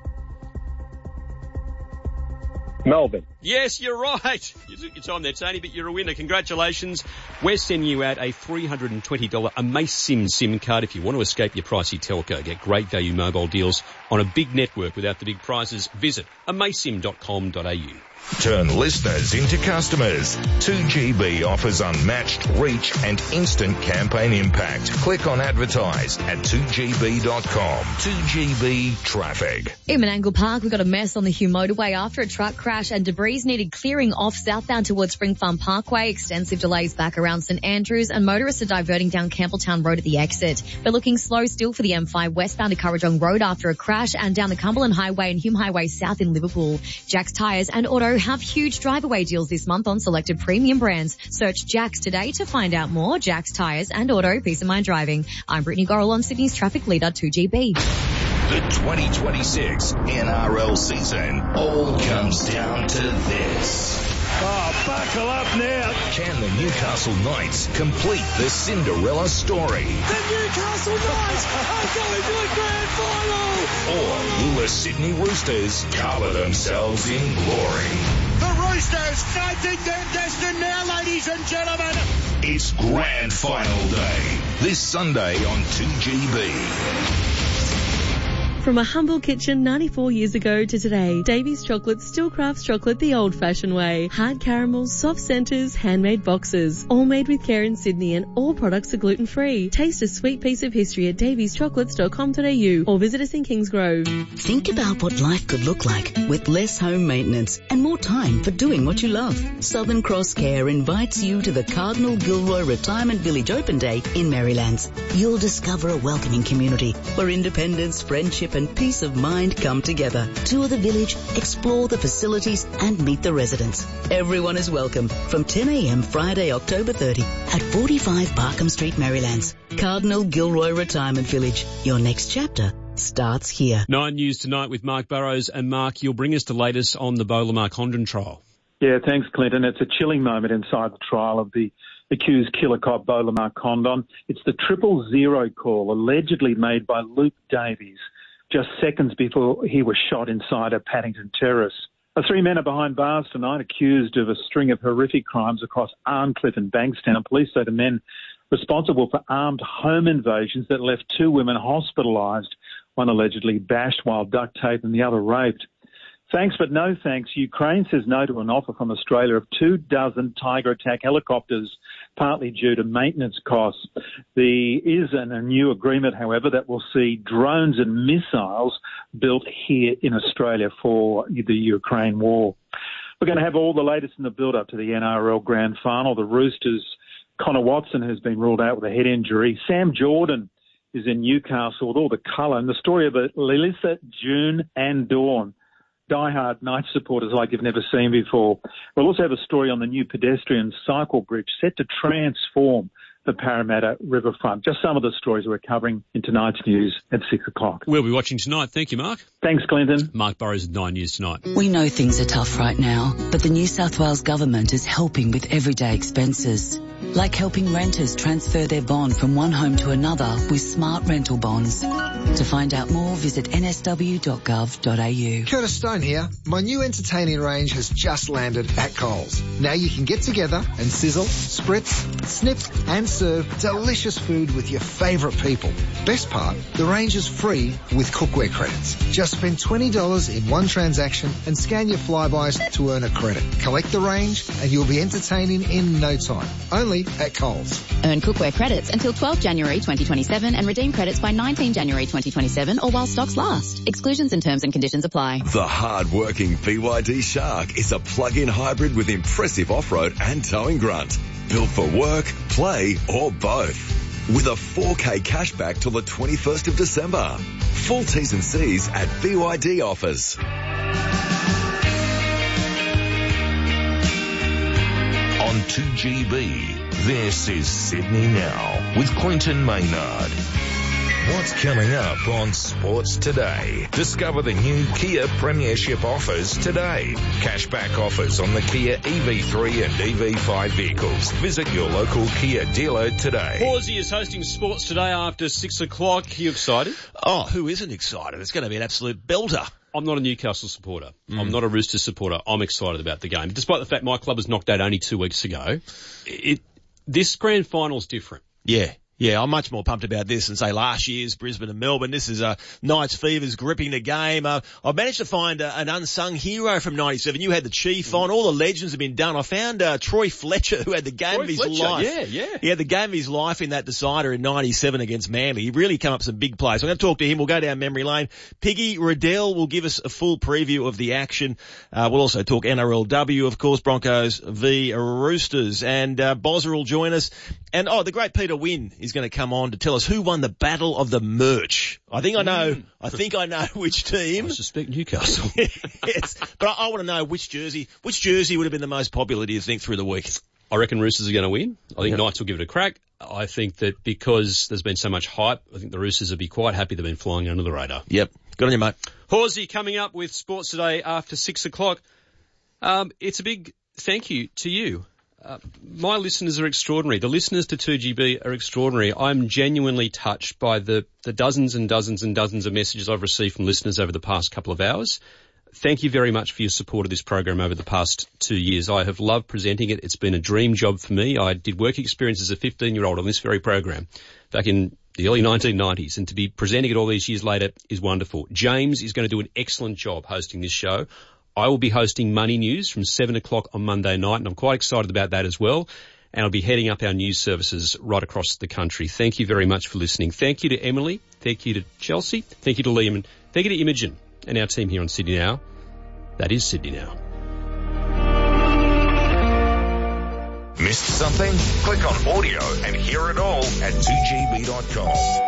Speaker 25: Melbourne.
Speaker 2: Yes, you're right. You took your time there, Tony, but you're a winner. Congratulations. We're sending you out a $320 Amaysim SIM card. If you want to escape your pricey telco, get great value mobile deals on a big network without the big prices, visit amaysim.com.au.
Speaker 6: Turn listeners into customers. 2GB offers unmatched reach and instant campaign impact. Click on advertise at 2GB.com. 2GB traffic.
Speaker 7: In Menangle Park, we got a mess on the Hume motorway after a truck crash and debris needed clearing off southbound towards Spring Farm Parkway. Extensive delays back around St Andrews and motorists are diverting down Campbelltown Road at the exit. We're looking slow still for the M5 westbound to Currajong Road after a crash and down the Cumberland Highway and Hume Highway south in Liverpool. Jack's Tyres and Auto have huge drive-away deals this month on selected premium brands. Search Jack's today to find out more. Jack's Tyres and Auto, peace of mind driving. I'm Brittany Gorrell on Sydney's traffic leader 2GB.
Speaker 6: The 2026 NRL season all comes down to this.
Speaker 16: Oh, buckle up now.
Speaker 6: Can the Newcastle Knights complete the Cinderella story?
Speaker 16: The Newcastle Knights are going to a grand final.
Speaker 6: Or will the Sydney Roosters cover themselves in glory?
Speaker 16: The Roosters fighting their destiny now, ladies and gentlemen.
Speaker 6: It's grand final day. This Sunday on 2GB.
Speaker 13: From a humble kitchen 94 years ago to today, Davy's Chocolate still crafts chocolate the old-fashioned way. Hard caramels, soft centres, handmade boxes. All made with care in Sydney and all products are gluten-free. Taste a sweet piece of history at davyschocolates.com.au or visit us in Kingsgrove.
Speaker 3: Think about what life could look like with less home maintenance and more time for doing what you love. Southern Cross Care invites you to the Cardinal Gilroy Retirement Village Open Day in Marylands. You'll discover a welcoming community where independence, friendship and peace of mind come together. Tour the village, explore the facilities and meet the residents. Everyone is welcome from 10 a.m. Friday, October 30 at 45 Barkham Street, Marylands. Cardinal Gilroy Retirement Village. Your next chapter starts here.
Speaker 2: 9 News Tonight with Mark Burrows. And Mark, you'll bring us the latest on the Bola Condon trial.
Speaker 8: Yeah, thanks, Clinton. It's a chilling moment inside the trial of the accused killer cop Bola Condon. It's the 000 call allegedly made by Luke Davies just seconds before he was shot inside a Paddington terrace. The three men are behind bars tonight, accused of a string of horrific crimes across Arncliffe and Bankstown. Police say the men responsible for armed home invasions that left two women hospitalised, one allegedly bashed while duct taped and the other raped. Thanks but no thanks. Ukraine says no to an offer from Australia of 24 Tiger attack helicopters, partly due to maintenance costs. There is a new agreement, however, that will see drones and missiles built here in Australia for the Ukraine war. We're going to have all the latest in the build-up to the NRL Grand Final. The Roosters, Connor Watson has been ruled out with a head injury. Sam Jordan is in Newcastle with all the colour. And the story of Lilissa, June and Dawn, diehard Knights supporters like you've never seen before. We'll also have a story on the new pedestrian cycle bridge set to transform the Parramatta riverfront. Just some of the stories we're covering in tonight's news at 6 o'clock.
Speaker 2: We'll be watching tonight. Thank you, Mark.
Speaker 8: Thanks, Clinton.
Speaker 2: Mark Burrows at 9 News Tonight.
Speaker 3: We know things are tough right now, but the New South Wales government is helping with everyday expenses, like helping renters transfer their bond from one home to another with smart rental bonds. To find out more, visit nsw.gov.au.
Speaker 9: Curtis Stone here. My new entertaining range has just landed at Coles. Now you can get together and sizzle, spritz, snip and serve delicious food with your favourite people. Best part, the range is free with cookware credits. Just spend $20 in one transaction and scan your flybys to earn a credit. Collect the range and you'll be entertaining in no time. Only at Coles.
Speaker 21: Earn cookware credits until 12 January 2027 and redeem credits by 19 January 2027 or while stocks last. Exclusions and terms and conditions apply.
Speaker 11: The hard-working BYD Shark is a plug-in hybrid with impressive off-road and towing grunt. Built for work, play or both. With a 4K cashback till the 21st of December. Full T's and C's at BYD offers.
Speaker 6: On 2GB, this is Sydney Now with Clinton Maynard. What's coming up on Sports Today? Discover the new Kia Premiership offers today. Cashback offers on the Kia EV3 and EV5 vehicles. Visit your local Kia dealer today.
Speaker 2: Horsey is hosting Sports Today after 6 o'clock. Are you excited?
Speaker 24: Oh, who isn't excited? It's going to be an absolute belter.
Speaker 2: I'm not a Newcastle supporter. I'm not a Roosters supporter. I'm excited about the game. Despite the fact my club was knocked out only 2 weeks ago, this grand final's different.
Speaker 24: Yeah, I'm much more pumped about this than, say, last year's Brisbane and Melbourne. This is Knights Fever's gripping the game. I've managed to find an unsung hero from 97. You had the Chief on. All the legends have been done. I found Troy Fletcher, who had the game of his life.
Speaker 2: Yeah.
Speaker 24: He had the game of his life in that decider in 97 against Manly. He really come up with some big plays. I'm going to talk to him. We'll go down memory lane. Piggy Riddell will give us a full preview of the action. We'll also talk NRLW, of course, Broncos v Roosters. And Bozza will join us. And, the great Peter Wynn is going to come on to tell us who won the Battle of the Merch. I think I know which team.
Speaker 2: I suspect Newcastle.
Speaker 24: Yes, but I want to know which jersey would have been the most popular, do you think, through the week?
Speaker 2: I reckon Roosters are going to win. I think Knights will give it a crack. I think that because there's been so much hype, I think the Roosters will be quite happy they've been flying under the radar.
Speaker 24: Yep. Good on you, mate.
Speaker 2: Horsey coming up with Sports Today after 6 o'clock. It's a big thank you to you. My listeners are extraordinary. The listeners to 2GB are extraordinary. I'm genuinely touched by the dozens and dozens and dozens of messages I've received from listeners over the past couple of hours. Thank you very much for your support of this program over the past 2 years. I have loved presenting it. It's been a dream job for me. I did work experience as a 15-year-old on this very program back in the early 1990s, and to be presenting it all these years later is wonderful. James is going to do an excellent job hosting this show. I will be hosting Money News from 7 o'clock on Monday night, and I'm quite excited about that as well. And I'll be heading up our news services right across the country. Thank you very much for listening. Thank you to Emily. Thank you to Chelsea. Thank you to Liam. And thank you to Imogen and our team here on Sydney Now. That is Sydney Now.
Speaker 6: Missed something? Click on audio and hear it all at 2gb.com.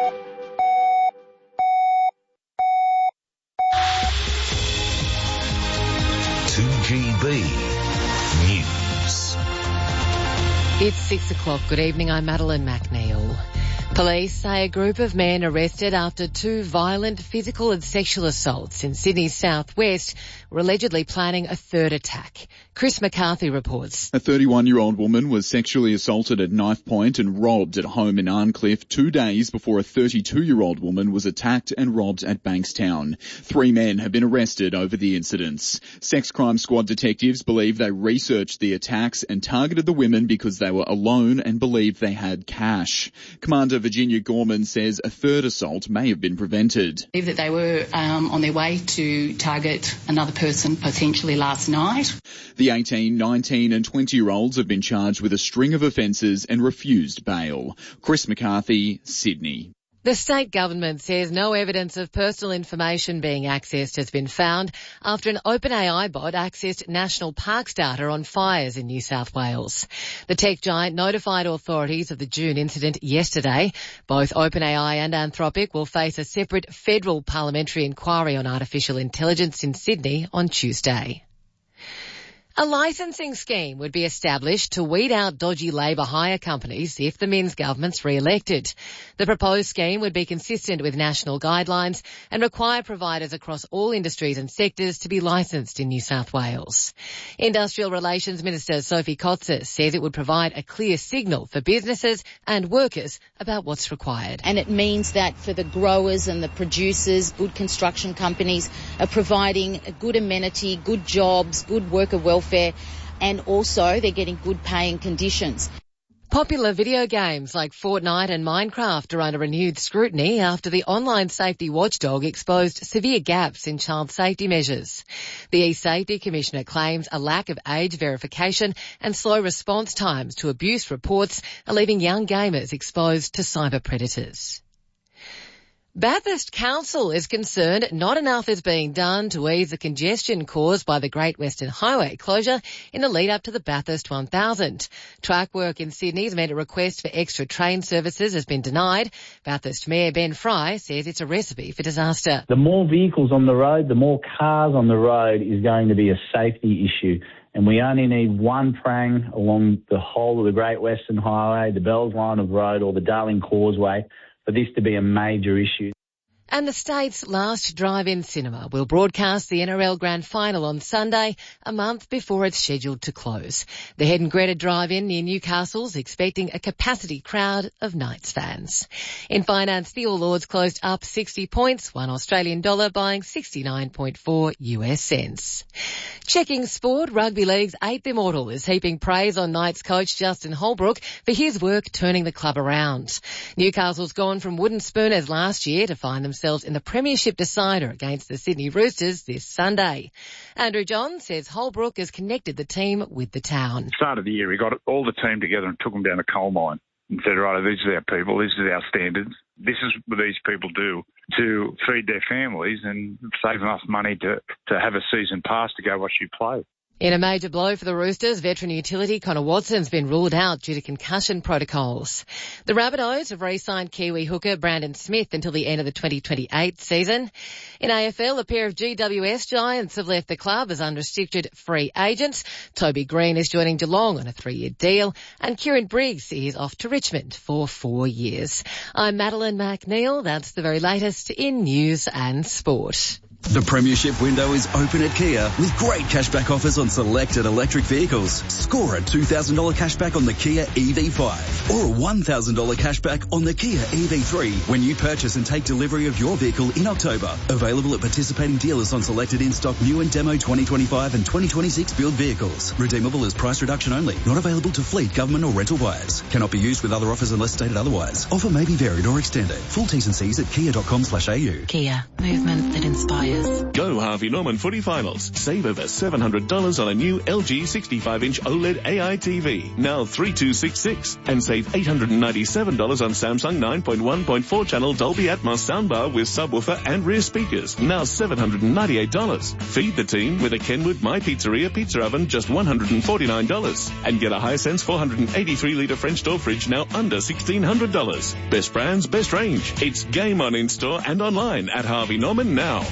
Speaker 6: News.
Speaker 12: It's 6 o'clock. Good evening. I'm Madeline McNeil. Police say a group of men arrested after 2 violent physical and sexual assaults in Sydney's southwest were allegedly planning a third attack. Chris McCarthy reports.
Speaker 14: A 31-year-old woman was sexually assaulted at knife point and robbed at home in Arncliffe 2 days before a 32-year-old woman was attacked and robbed at Bankstown. 3 men have been arrested over the incidents. Sex crime squad detectives believe they researched the attacks and targeted the women because they were alone and believed they had cash. Commander Virginia Gorman says a third assault may have been prevented.
Speaker 15: I believe that they were on their way to target another person potentially last night.
Speaker 14: The 18, 19 and 20-year-olds have been charged with a string of offences and refused bail. Chris McCarthy, Sydney.
Speaker 12: The state government says no evidence of personal information being accessed has been found after an OpenAI bot accessed national parks data on fires in New South Wales. The tech giant notified authorities of the June incident yesterday. Both OpenAI and Anthropic will face a separate federal parliamentary inquiry on artificial intelligence in Sydney on Tuesday. A licensing scheme would be established to weed out dodgy labour hire companies if the Minns government's re-elected. The proposed scheme would be consistent with national guidelines and require providers across all industries and sectors to be licensed in New South Wales. Industrial Relations Minister Sophie Kotzer says it would provide a clear signal for businesses and workers about what's required.
Speaker 18: And it means that for the growers and the producers, good construction companies are providing a good amenity, good jobs, good worker welfare, and also they're getting good paying conditions.
Speaker 12: Popular video games like Fortnite and Minecraft are under renewed scrutiny after the online safety watchdog exposed severe gaps in child safety measures. The E-Safety Commissioner claims a lack of age verification and slow response times to abuse reports are leaving young gamers exposed to cyber predators. Bathurst Council is concerned not enough is being done to ease the congestion caused by the Great Western Highway closure in the lead up to the Bathurst 1000. Track work in Sydney's meant a request for extra train services has been denied. Bathurst Mayor Ben Fry says it's a recipe for disaster.
Speaker 19: The more vehicles on the road, the more cars on the road is going to be a safety issue. And we only need one prang along the whole of the Great Western Highway, the Bells Line of Road or the Darling Causeway for this to be a major issue.
Speaker 12: And the state's last drive-in cinema will broadcast the NRL Grand Final on Sunday, a month before it's scheduled to close. The Head and Greta Drive-In near Newcastle's expecting a capacity crowd of Knights fans. In finance, the All Ords closed up 60 points, $1 Australian dollar buying 69.4 US cents. Checking sport, Rugby League's 8th Immortal is heaping praise on Knights coach Justin Holbrook for his work turning the club around. Newcastle's gone from wooden spooners last year to find themselves in the premiership decider against the Sydney Roosters this Sunday. Andrew John says Holbrook has connected the team with the town.
Speaker 26: Start of the year, we got all the team together and took them down the coal mine and said, right, these are our people, this is our standards, this is what these people do to feed their families and save enough money to have a season pass to go watch you play.
Speaker 12: In a major blow for the Roosters, veteran utility Connor Watson's been ruled out due to concussion protocols. The Rabbitohs have re-signed Kiwi hooker Brandon Smith until the end of the 2028 season. In AFL, a pair of GWS giants have left the club as unrestricted free agents. Toby Green is joining Geelong on a 3-year deal, and Kieran Briggs is off to Richmond for 4 years. I'm Madeline McNeil. That's the very latest in news and sport.
Speaker 1: The Premiership window is open at Kia with great cashback offers on selected electric vehicles. Score a $2,000 cashback on the Kia EV5 or a $1,000 cashback on the Kia EV3 when you purchase and take delivery of your vehicle in October. Available at participating dealers on selected in-stock new and demo 2025 and 2026 build vehicles. Redeemable as price reduction only. Not available to fleet, government or rental buyers. Cannot be used with other offers unless stated otherwise. Offer may be varied or extended. Full T's and C's at kia.com/au.
Speaker 21: Kia. Movement that inspires.
Speaker 4: Go Harvey Norman Footy Finals. Save over $700 on a new LG 65-inch OLED AI TV. Now 3266. And save $897 on Samsung 9.1.4 channel Dolby Atmos soundbar with subwoofer and rear speakers. Now $798. Feed the team with a Kenwood My Pizzeria pizza oven, just $149. And get a Hisense 483-litre French door fridge now under $1,600. Best brands, best range. It's game on in-store and online at Harvey Norman now.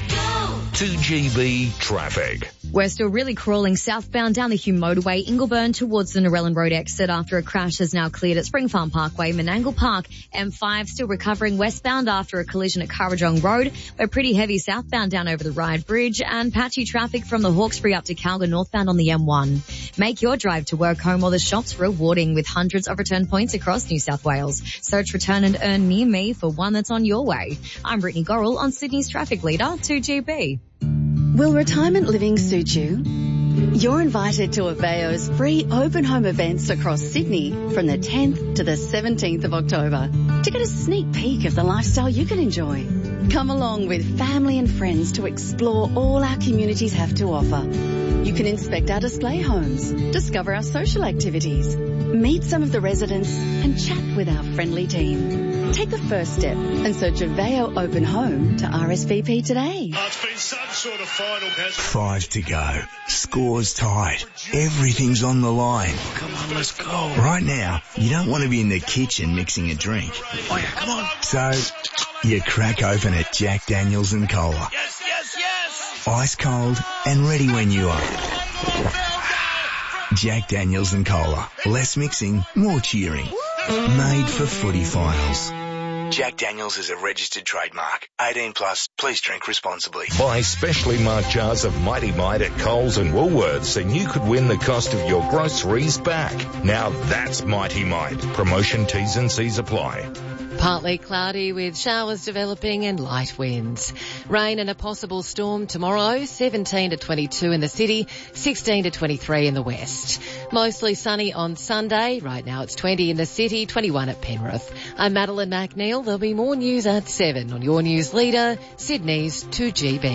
Speaker 6: 2GB traffic.
Speaker 7: We're still really crawling southbound down the Hume motorway, Ingleburn towards the Narellan Road exit after a crash has now cleared at Spring Farm Parkway, Menangle Park. M5 still recovering westbound after a collision at Currajong Road. We're pretty heavy southbound down over the Ryde Bridge and patchy traffic from the Hawkesbury up to Calgary northbound on the M1. Make your drive to work, home or the shops rewarding with hundreds of return points across New South Wales. Search Return and Earn near me for one that's on your way. I'm Brittany Gorrell on Sydney's Traffic Leader, 2GB.
Speaker 21: Will retirement living suit you? You're invited to Aveo's free open home events across Sydney from the 10th to the 17th of October to get a sneak peek of the lifestyle you can enjoy. Come along with family and friends to explore all our communities have to offer. You can inspect our display homes, discover our social activities, meet some of the residents and chat with our friendly team. Take the first step and search Aveo Open Home to RSVP today.
Speaker 16: Oh, it's been some sort of final, hasn't it?
Speaker 10: 5 to go. Score's tied. Everything's on the line.
Speaker 16: Come on, let's go.
Speaker 10: Right now, you don't want to be in the kitchen mixing a drink.
Speaker 16: Oh, yeah, come on.
Speaker 10: So, you crack open a Jack Daniels and Cola.
Speaker 16: Yes, yes, yes.
Speaker 10: Ice cold and ready when you are. Jack Daniels and Cola. Less mixing, more cheering. Made for footy finals. Jack Daniels is a registered trademark. 18 plus. Please drink responsibly.
Speaker 6: Buy specially marked jars of Mighty Mite at Coles and Woolworths and you could win the cost of your groceries back. Now that's Mighty Mite. Promotion T's and C's apply.
Speaker 12: Partly cloudy with showers developing and light winds. Rain and a possible storm tomorrow, 17 to 22 in the city, 16 to 23 in the west. Mostly sunny on Sunday. Right now it's 20 in the city, 21 at Penrith. I'm Madeline McNeil. There'll be more news at 7 on your news leader, Sydney's 2GB.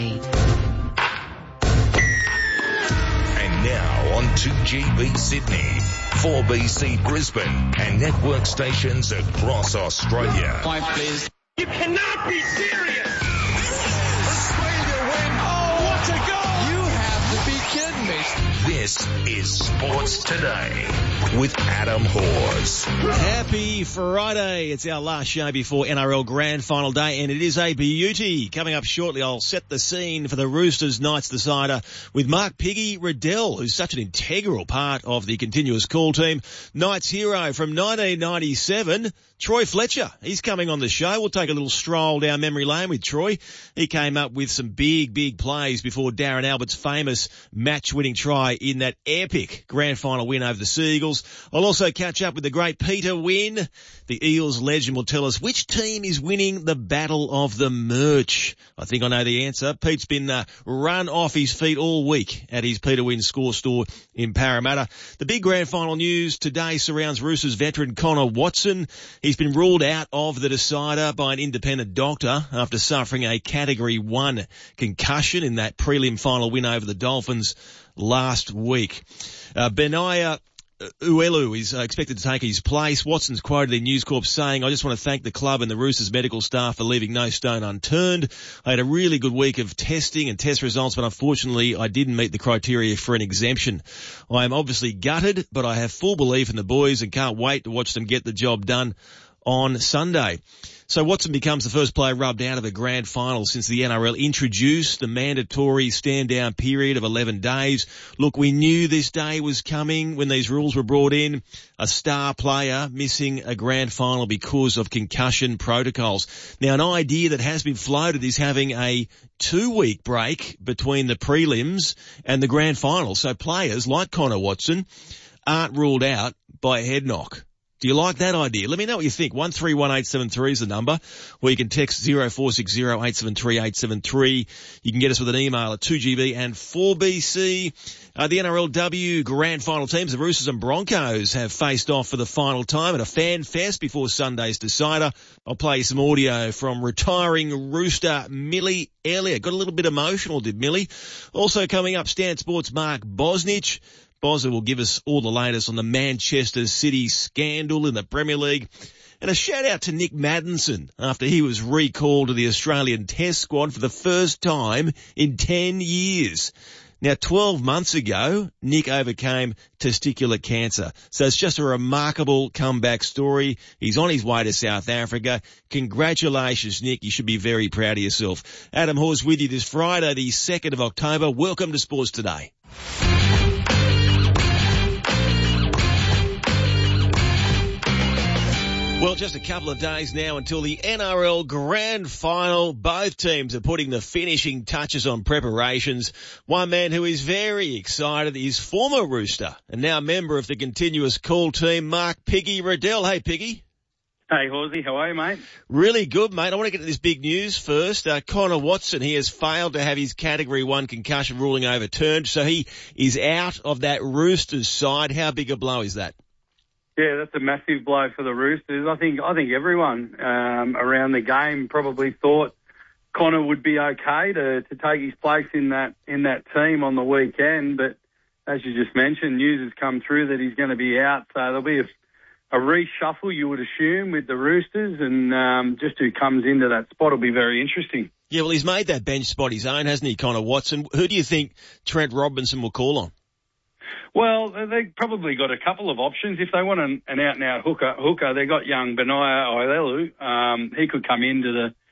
Speaker 6: And now on 2GB Sydney, 4BC Brisbane and network stations across Australia.
Speaker 16: 5, please. You cannot be serious. Australia win. Oh, what a goal. You have to be kidding me.
Speaker 6: This is Sports Today with Adam Hawes.
Speaker 24: Happy Friday. It's our last show before NRL Grand Final Day, and it is a beauty. Coming up shortly, I'll set the scene for the Roosters Knights decider with Mark Piggy Riddell, who's such an integral part of the continuous call team. Knights hero from 1997, Troy Fletcher. He's coming on the show. We'll take a little stroll down memory lane with Troy. He came up with some big plays before Darren Albert's famous match-winning try in that epic grand final win over the Seagulls. I'll also catch up with the great Peter Wynn. The Eels legend will tell us which team is winning the Battle of the Merch. I think I know the answer. Pete's been run off his feet all week at his Peter Wynn score store in Parramatta. The big grand final news today surrounds Roosters veteran Connor Watson. He's been ruled out of the decider by an independent doctor after suffering a Category 1 concussion in that prelim final win over the Dolphins last week. Benaya Uelu is expected to take his place. Watson's quoted in News Corp saying, "I just want to thank the club and the Roosters medical staff for leaving no stone unturned. I had a really good week of testing and test results, but unfortunately I didn't meet the criteria for an exemption. I am obviously gutted, but I have full belief in the boys and can't wait to watch them get the job done on Sunday. So Watson becomes the first player rubbed out of a grand final since the NRL introduced the mandatory stand-down period of 11 days. Look, we knew this day was coming when these rules were brought in. A star player missing a grand final because of concussion protocols. Now, an idea that has been floated is having a 2-week break between the prelims and the grand final. So players like Connor Watson aren't ruled out by a head knock. Do you like that idea? Let me know what you think. 131873 is the number, or you can text 0460 873 873. You can get us with an email at 2GB and 4BC. The NRLW grand final teams, the Roosters and Broncos, have faced off for the final time at a fan fest before Sunday's decider. I'll play you some audio from retiring Rooster Millie Elliott. Got a little bit emotional, did Millie? Also coming up, Stan Sports' Mark Bosnich. Bozza will give us all the latest on the Manchester City scandal in the Premier League. And a shout out to Nick Maddinson after he was recalled to the Australian Test squad for the first time in 10 years. Now, 12 months ago, Nick overcame testicular cancer. So it's just a remarkable comeback story. He's on his way to South Africa. Congratulations, Nick. You should be very proud of yourself. Adam Hawes with you this Friday, the 2nd of October. Welcome to Sports Today. Well, just a couple of days now until the NRL Grand Final. Both teams are putting the finishing touches on preparations. One man who is very excited is former Rooster and now member of the continuous call team, Mark Piggy Riddell. Hey, Piggy.
Speaker 5: Hey, Horsey. How are you, mate?
Speaker 24: Really good, mate. I want to get to this big news first. Connor Watson, he has failed to have his Category 1 concussion ruling overturned, so he is out of that Roosters side. How big a blow is that?
Speaker 5: Yeah, that's a massive blow for the Roosters. I think everyone around the game probably thought Connor would be okay to take his place in that team on the weekend, but as you just mentioned, news has come through that he's going to be out, so there'll be a reshuffle, you would assume, with the Roosters, and just who comes into that spot will be very interesting.
Speaker 24: Yeah, well, he's made that bench spot his own, hasn't he, Connor Watson? Who do you think Trent Robinson will call on?
Speaker 5: Well, they've probably got a couple of options. If they want an out-and-out hooker, they've got young Benaya Oilelu. He could come into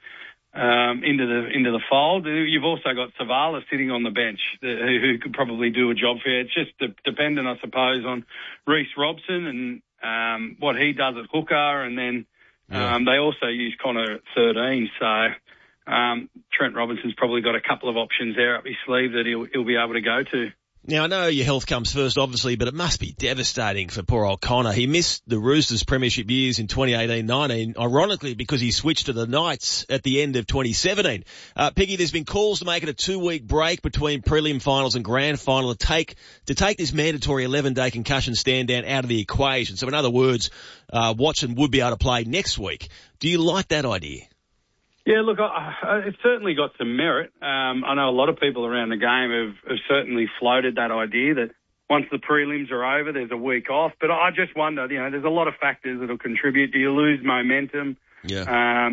Speaker 5: the fold. You've also got Savala sitting on the bench who could probably do a job for you. It's just dependent, I suppose, on Reece Robson and what he does at hooker, and then they also use Connor at 13. So Trent Robinson's probably got a couple of options there up his sleeve that he'll be able to go to.
Speaker 24: Now, I know your health comes first, obviously, but it must be devastating for poor old Connor. He missed the Roosters premiership years in 2018-19, ironically because he switched to the Knights at the end of 2017. Piggy, there's been calls to make it a 2-week break between prelim finals and grand final to take this mandatory 11-day concussion stand down out of the equation. So in other words, Watson would be able to play next week. Do you like that idea?
Speaker 5: Yeah, look, it's certainly got some merit. I know a lot of people around the game have certainly floated that idea that once the prelims are over, there's a week off. But I just wonder, there's a lot of factors that will contribute. Do you lose momentum?
Speaker 24: Yeah.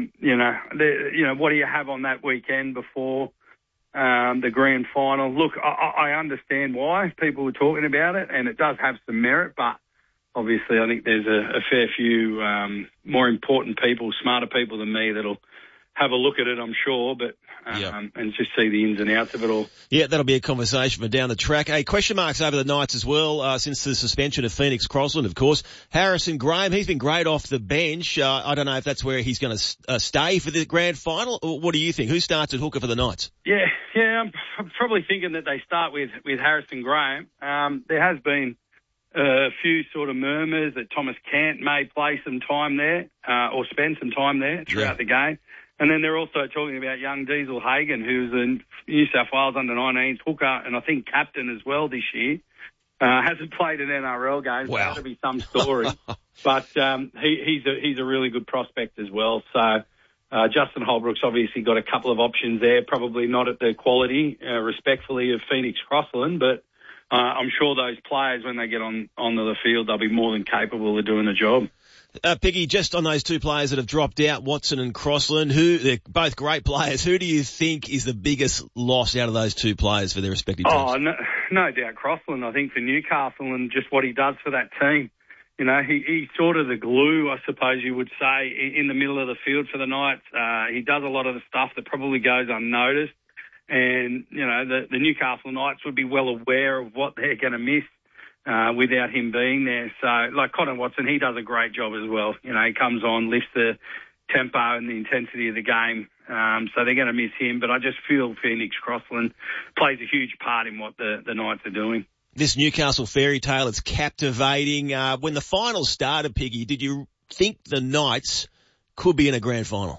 Speaker 5: What do you have on that weekend before the grand final? Look, I understand why people were talking about it, and it does have some merit, but obviously I think there's a fair few more important people, smarter people than me that'll have a look at it, I'm sure, but and just see the ins and outs of it all.
Speaker 24: Yeah, that'll be a conversation for down the track. Hey, question marks over the Knights as well, since the suspension of Phoenix Crossland, of course. Harrison Graham, he's been great off the bench. I don't know if that's where he's going to stay for the grand final. Or what do you think? Who starts at hooker for the Knights?
Speaker 5: Yeah, I'm probably thinking that they start with Harrison Graham. There has been a few sort of murmurs that Thomas Cant may play some time there, or spend some time there throughout the game. And then they're also talking about young Diesel Hagen, who's a New South Wales under-19s hooker and I think captain as well this year. Hasn't played an NRL game, so that'll be some story. But he's a really good prospect as well. So Justin Holbrook's obviously got a couple of options there, probably not at the quality, respectfully, of Phoenix Crossland, but I'm sure those players, when they get onto the field, they'll be more than capable of doing the job.
Speaker 24: Piggy, just on those two players that have dropped out, Watson and Crossland, they're both great players. Who do you think is the biggest loss out of those two players for their respective teams?
Speaker 5: Oh, no doubt Crossland, I think, for Newcastle and just what he does for that team. You know, he's sort of the glue, I suppose you would say, in the middle of the field for the Knights. He does a lot of the stuff that probably goes unnoticed. And, you know, the Newcastle Knights would be well aware of what they're going to miss without him being there. So, like Connor Watson, he does a great job as well. You know, he comes on, lifts the tempo and the intensity of the game. So they're going to miss him. But I just feel Phoenix Crossland plays a huge part in what the Knights are doing.
Speaker 24: This Newcastle fairy tale, it's captivating. When the final started, Piggy, did you think the Knights could be in a grand final?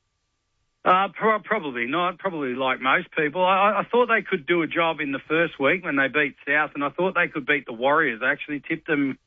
Speaker 5: Probably not. Probably like most people. I thought they could do a job in the first week when they beat South, and I thought they could beat the Warriors. I actually tipped them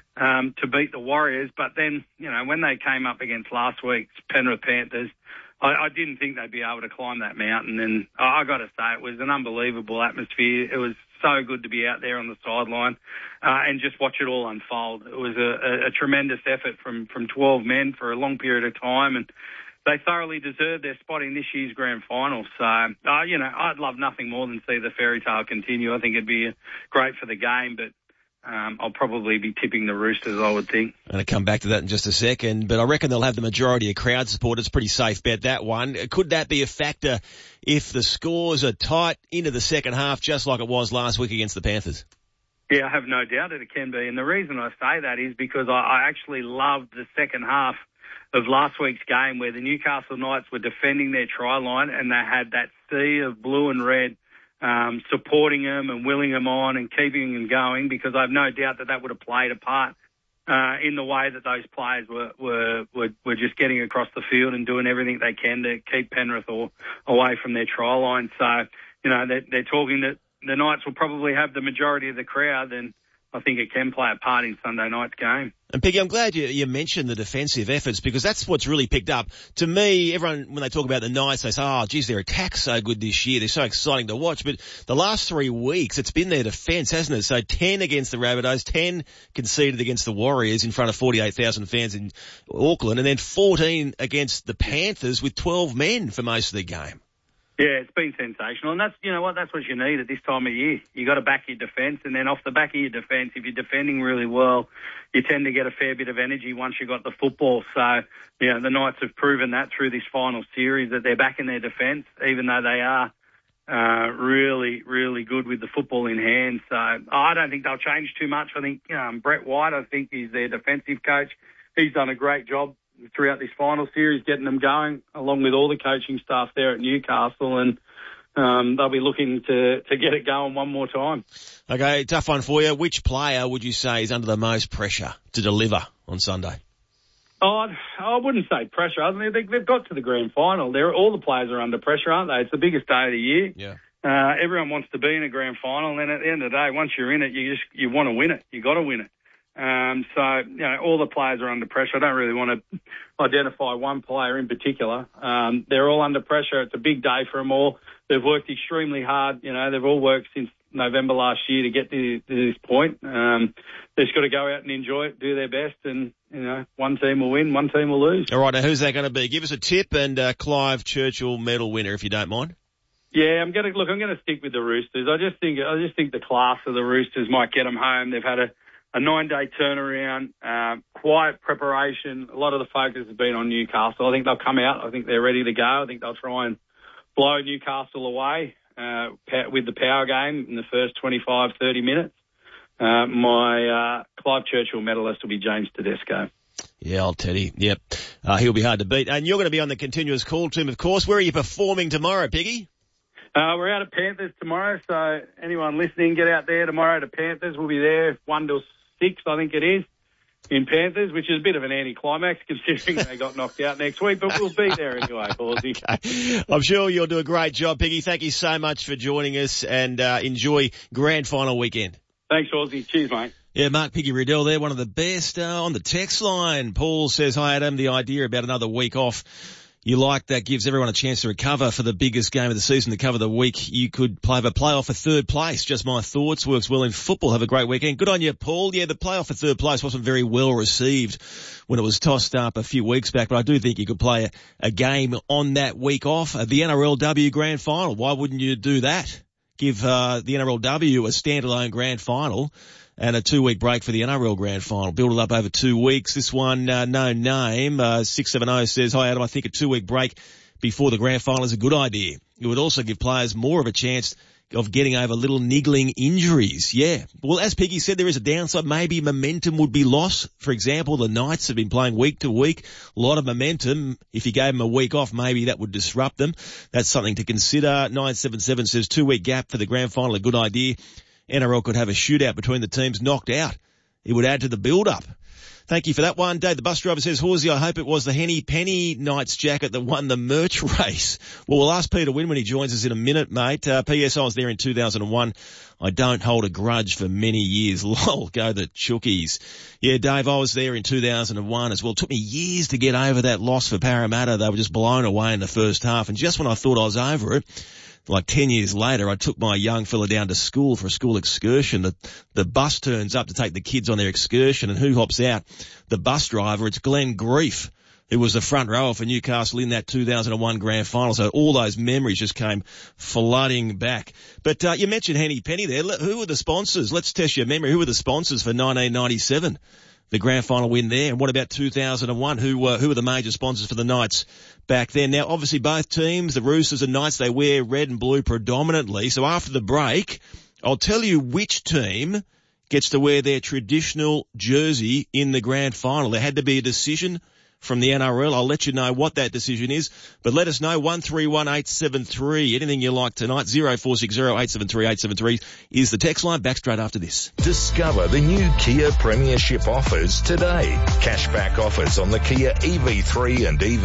Speaker 5: to beat the Warriors, but then, you know, when they came up against last week's Penrith Panthers, I didn't think they'd be able to climb that mountain, and I got to say, it was an unbelievable atmosphere. It was so good to be out there on the sideline and just watch it all unfold. It was a tremendous effort from 12 men for a long period of time, and they thoroughly deserved their spot in this year's grand final. So, you know, I'd love nothing more than see the fairy tale continue. I think it'd be great for the game, but I'll probably be tipping the Roosters, I would think.
Speaker 24: I'm going to come back to that in just a second, but I reckon they'll have the majority of crowd support. It's a pretty safe bet, that one. Could that be a factor if the scores are tight into the second half, just like it was last week against the Panthers?
Speaker 5: Yeah, I have no doubt that it can be. And the reason I say that is because I actually loved the second half of last week's game where the Newcastle Knights were defending their try line and they had that sea of blue and red supporting them and willing them on and keeping them going, because I have no doubt that would have played a part in the way that those players were just getting across the field and doing everything they can to keep Penrith away from their try line. So, you know, they're talking that the Knights will probably have the majority of the crowd, and I think it can play a part in Sunday night's game.
Speaker 24: And Piggy, I'm glad you mentioned the defensive efforts, because that's what's really picked up. To me, everyone, when they talk about the Knights, they say, oh, geez, their attack's so good this year. They're so exciting to watch. But the last 3 weeks, it's been their defence, hasn't it? So 10 against the Rabbitohs, 10 conceded against the Warriors in front of 48,000 fans in Auckland, and then 14 against the Panthers with 12 men for most of the game.
Speaker 5: Yeah, it's been sensational, and that's, you know what, that's what you need at this time of year. You got to back your defence, and then off the back of your defence, if you're defending really well, you tend to get a fair bit of energy once you've got the football. So, you know, the Knights have proven that through this final series, that they're back in their defence, even though they are really, really good with the football in hand. So I don't think they'll change too much. I think Brett White, I think he's their defensive coach. He's done a great job throughout this final series, getting them going, along with all the coaching staff there at Newcastle, and they'll be looking to get it going one more time.
Speaker 24: Okay, tough one for you. Which player would you say is under the most pressure to deliver on Sunday?
Speaker 5: Oh, I wouldn't say pressure. I mean, they've got to the grand final. All the players are under pressure, aren't they? It's the biggest day of the year.
Speaker 24: Yeah.
Speaker 5: Everyone wants to be in a grand final, and at the end of the day, once you're in it, you want to win it. You got to win it. So, you know, all the players are under pressure. I don't really want to identify one player in particular. They're all under pressure. It's a big day for them all. They've worked extremely hard. You know, they've all worked since November last year to get to this point. They've just got to go out and enjoy it, do their best, and, you know, one team will win, one team will lose.
Speaker 24: All right, now who's that going to be? Give us a tip, and Clive Churchill medal winner, if you don't mind.
Speaker 5: Yeah, I'm going to stick with the Roosters. I just think the class of the Roosters might get them home. They've had a 9-day turnaround, quiet preparation. A lot of the focus has been on Newcastle. I think they'll come out. I think they're ready to go. I think they'll try and blow Newcastle away with the power game in the first 25, 30 minutes. My Clive Churchill medalist will be James Tedesco.
Speaker 24: Yeah, old Teddy. Yep. He'll be hard to beat. And you're going to be on the continuous call team, of course. Where are you performing tomorrow, Piggy?
Speaker 5: We're out at Panthers tomorrow, so anyone listening, get out there tomorrow to Panthers. We'll be there 1 till 6, I think it is, in Panthers, which is a bit of an anticlimax considering they got knocked out next week, but we'll be there anyway, Horsey.
Speaker 24: Okay. I'm sure you'll do a great job, Piggy. Thank you so much for joining us, and enjoy grand final weekend.
Speaker 5: Thanks, Horsey. Cheers, mate.
Speaker 24: Yeah, Mark Piggy Riddell there, one of the best on the text line. Paul says, hi, Adam. The idea about another week off, you like that, gives everyone a chance to recover for the biggest game of the season, to cover the week. You could have a playoff for third place. Just my thoughts. Works well in football. Have a great weekend. Good on you, Paul. Yeah, the playoff for third place wasn't very well received when it was tossed up a few weeks back, but I do think you could play a game on that week off. The NRLW Grand Final. Why wouldn't you do that? Give the NRLW a standalone Grand Final and a 2-week break for the NRL Grand Final. Build it up over 2 weeks. This one, no name, 670 says, hi Adam, I think a 2-week break before the Grand Final is a good idea. It would also give players more of a chance of getting over little niggling injuries. Yeah. Well, as Piggy said, there is a downside. Maybe momentum would be lost. For example, the Knights have been playing week to week. A lot of momentum. If you gave them a week off, maybe that would disrupt them. That's something to consider. 977 says 2-week gap for the Grand Final, a good idea. NRL could have a shootout between the teams knocked out. It would add to the build-up. Thank you for that one. Dave, the bus driver, says, Horsey, I hope it was the Henny Penny Knights jacket that won the merch race. Well, we'll ask Peter Wynn when he joins us in a minute, mate. P.S. I was there in 2001. I don't hold a grudge for many years. Lol, go the Chookies. Yeah, Dave, I was there in 2001 as well. It took me years to get over that loss for Parramatta. They were just blown away in the first half. And just when I thought I was over it, like 10 years later, I took my young fella down to school for a school excursion. The bus turns up to take the kids on their excursion, and who hops out? The bus driver. It's Glenn Grief, who was the front rower for Newcastle in that 2001 Grand Final. So all those memories just came flooding back. But you mentioned Henny Penny there. Who were the sponsors? Let's test your memory. Who were the sponsors for 1997? The Grand Final win there. And what about 2001? Who were the major sponsors for the Knights back then? Now, obviously, both teams, the Roosters and Knights, they wear red and blue predominantly. So after the break, I'll tell you which team gets to wear their traditional jersey in the Grand Final. There had to be a decision from the NRL. I'll let you know what that decision is. But let us know, 131873. Anything you like tonight, 0460 873 873 is the text line. Back straight after this.
Speaker 6: Discover the new Kia Premiership offers today. Cashback offers on the Kia EV3 and EV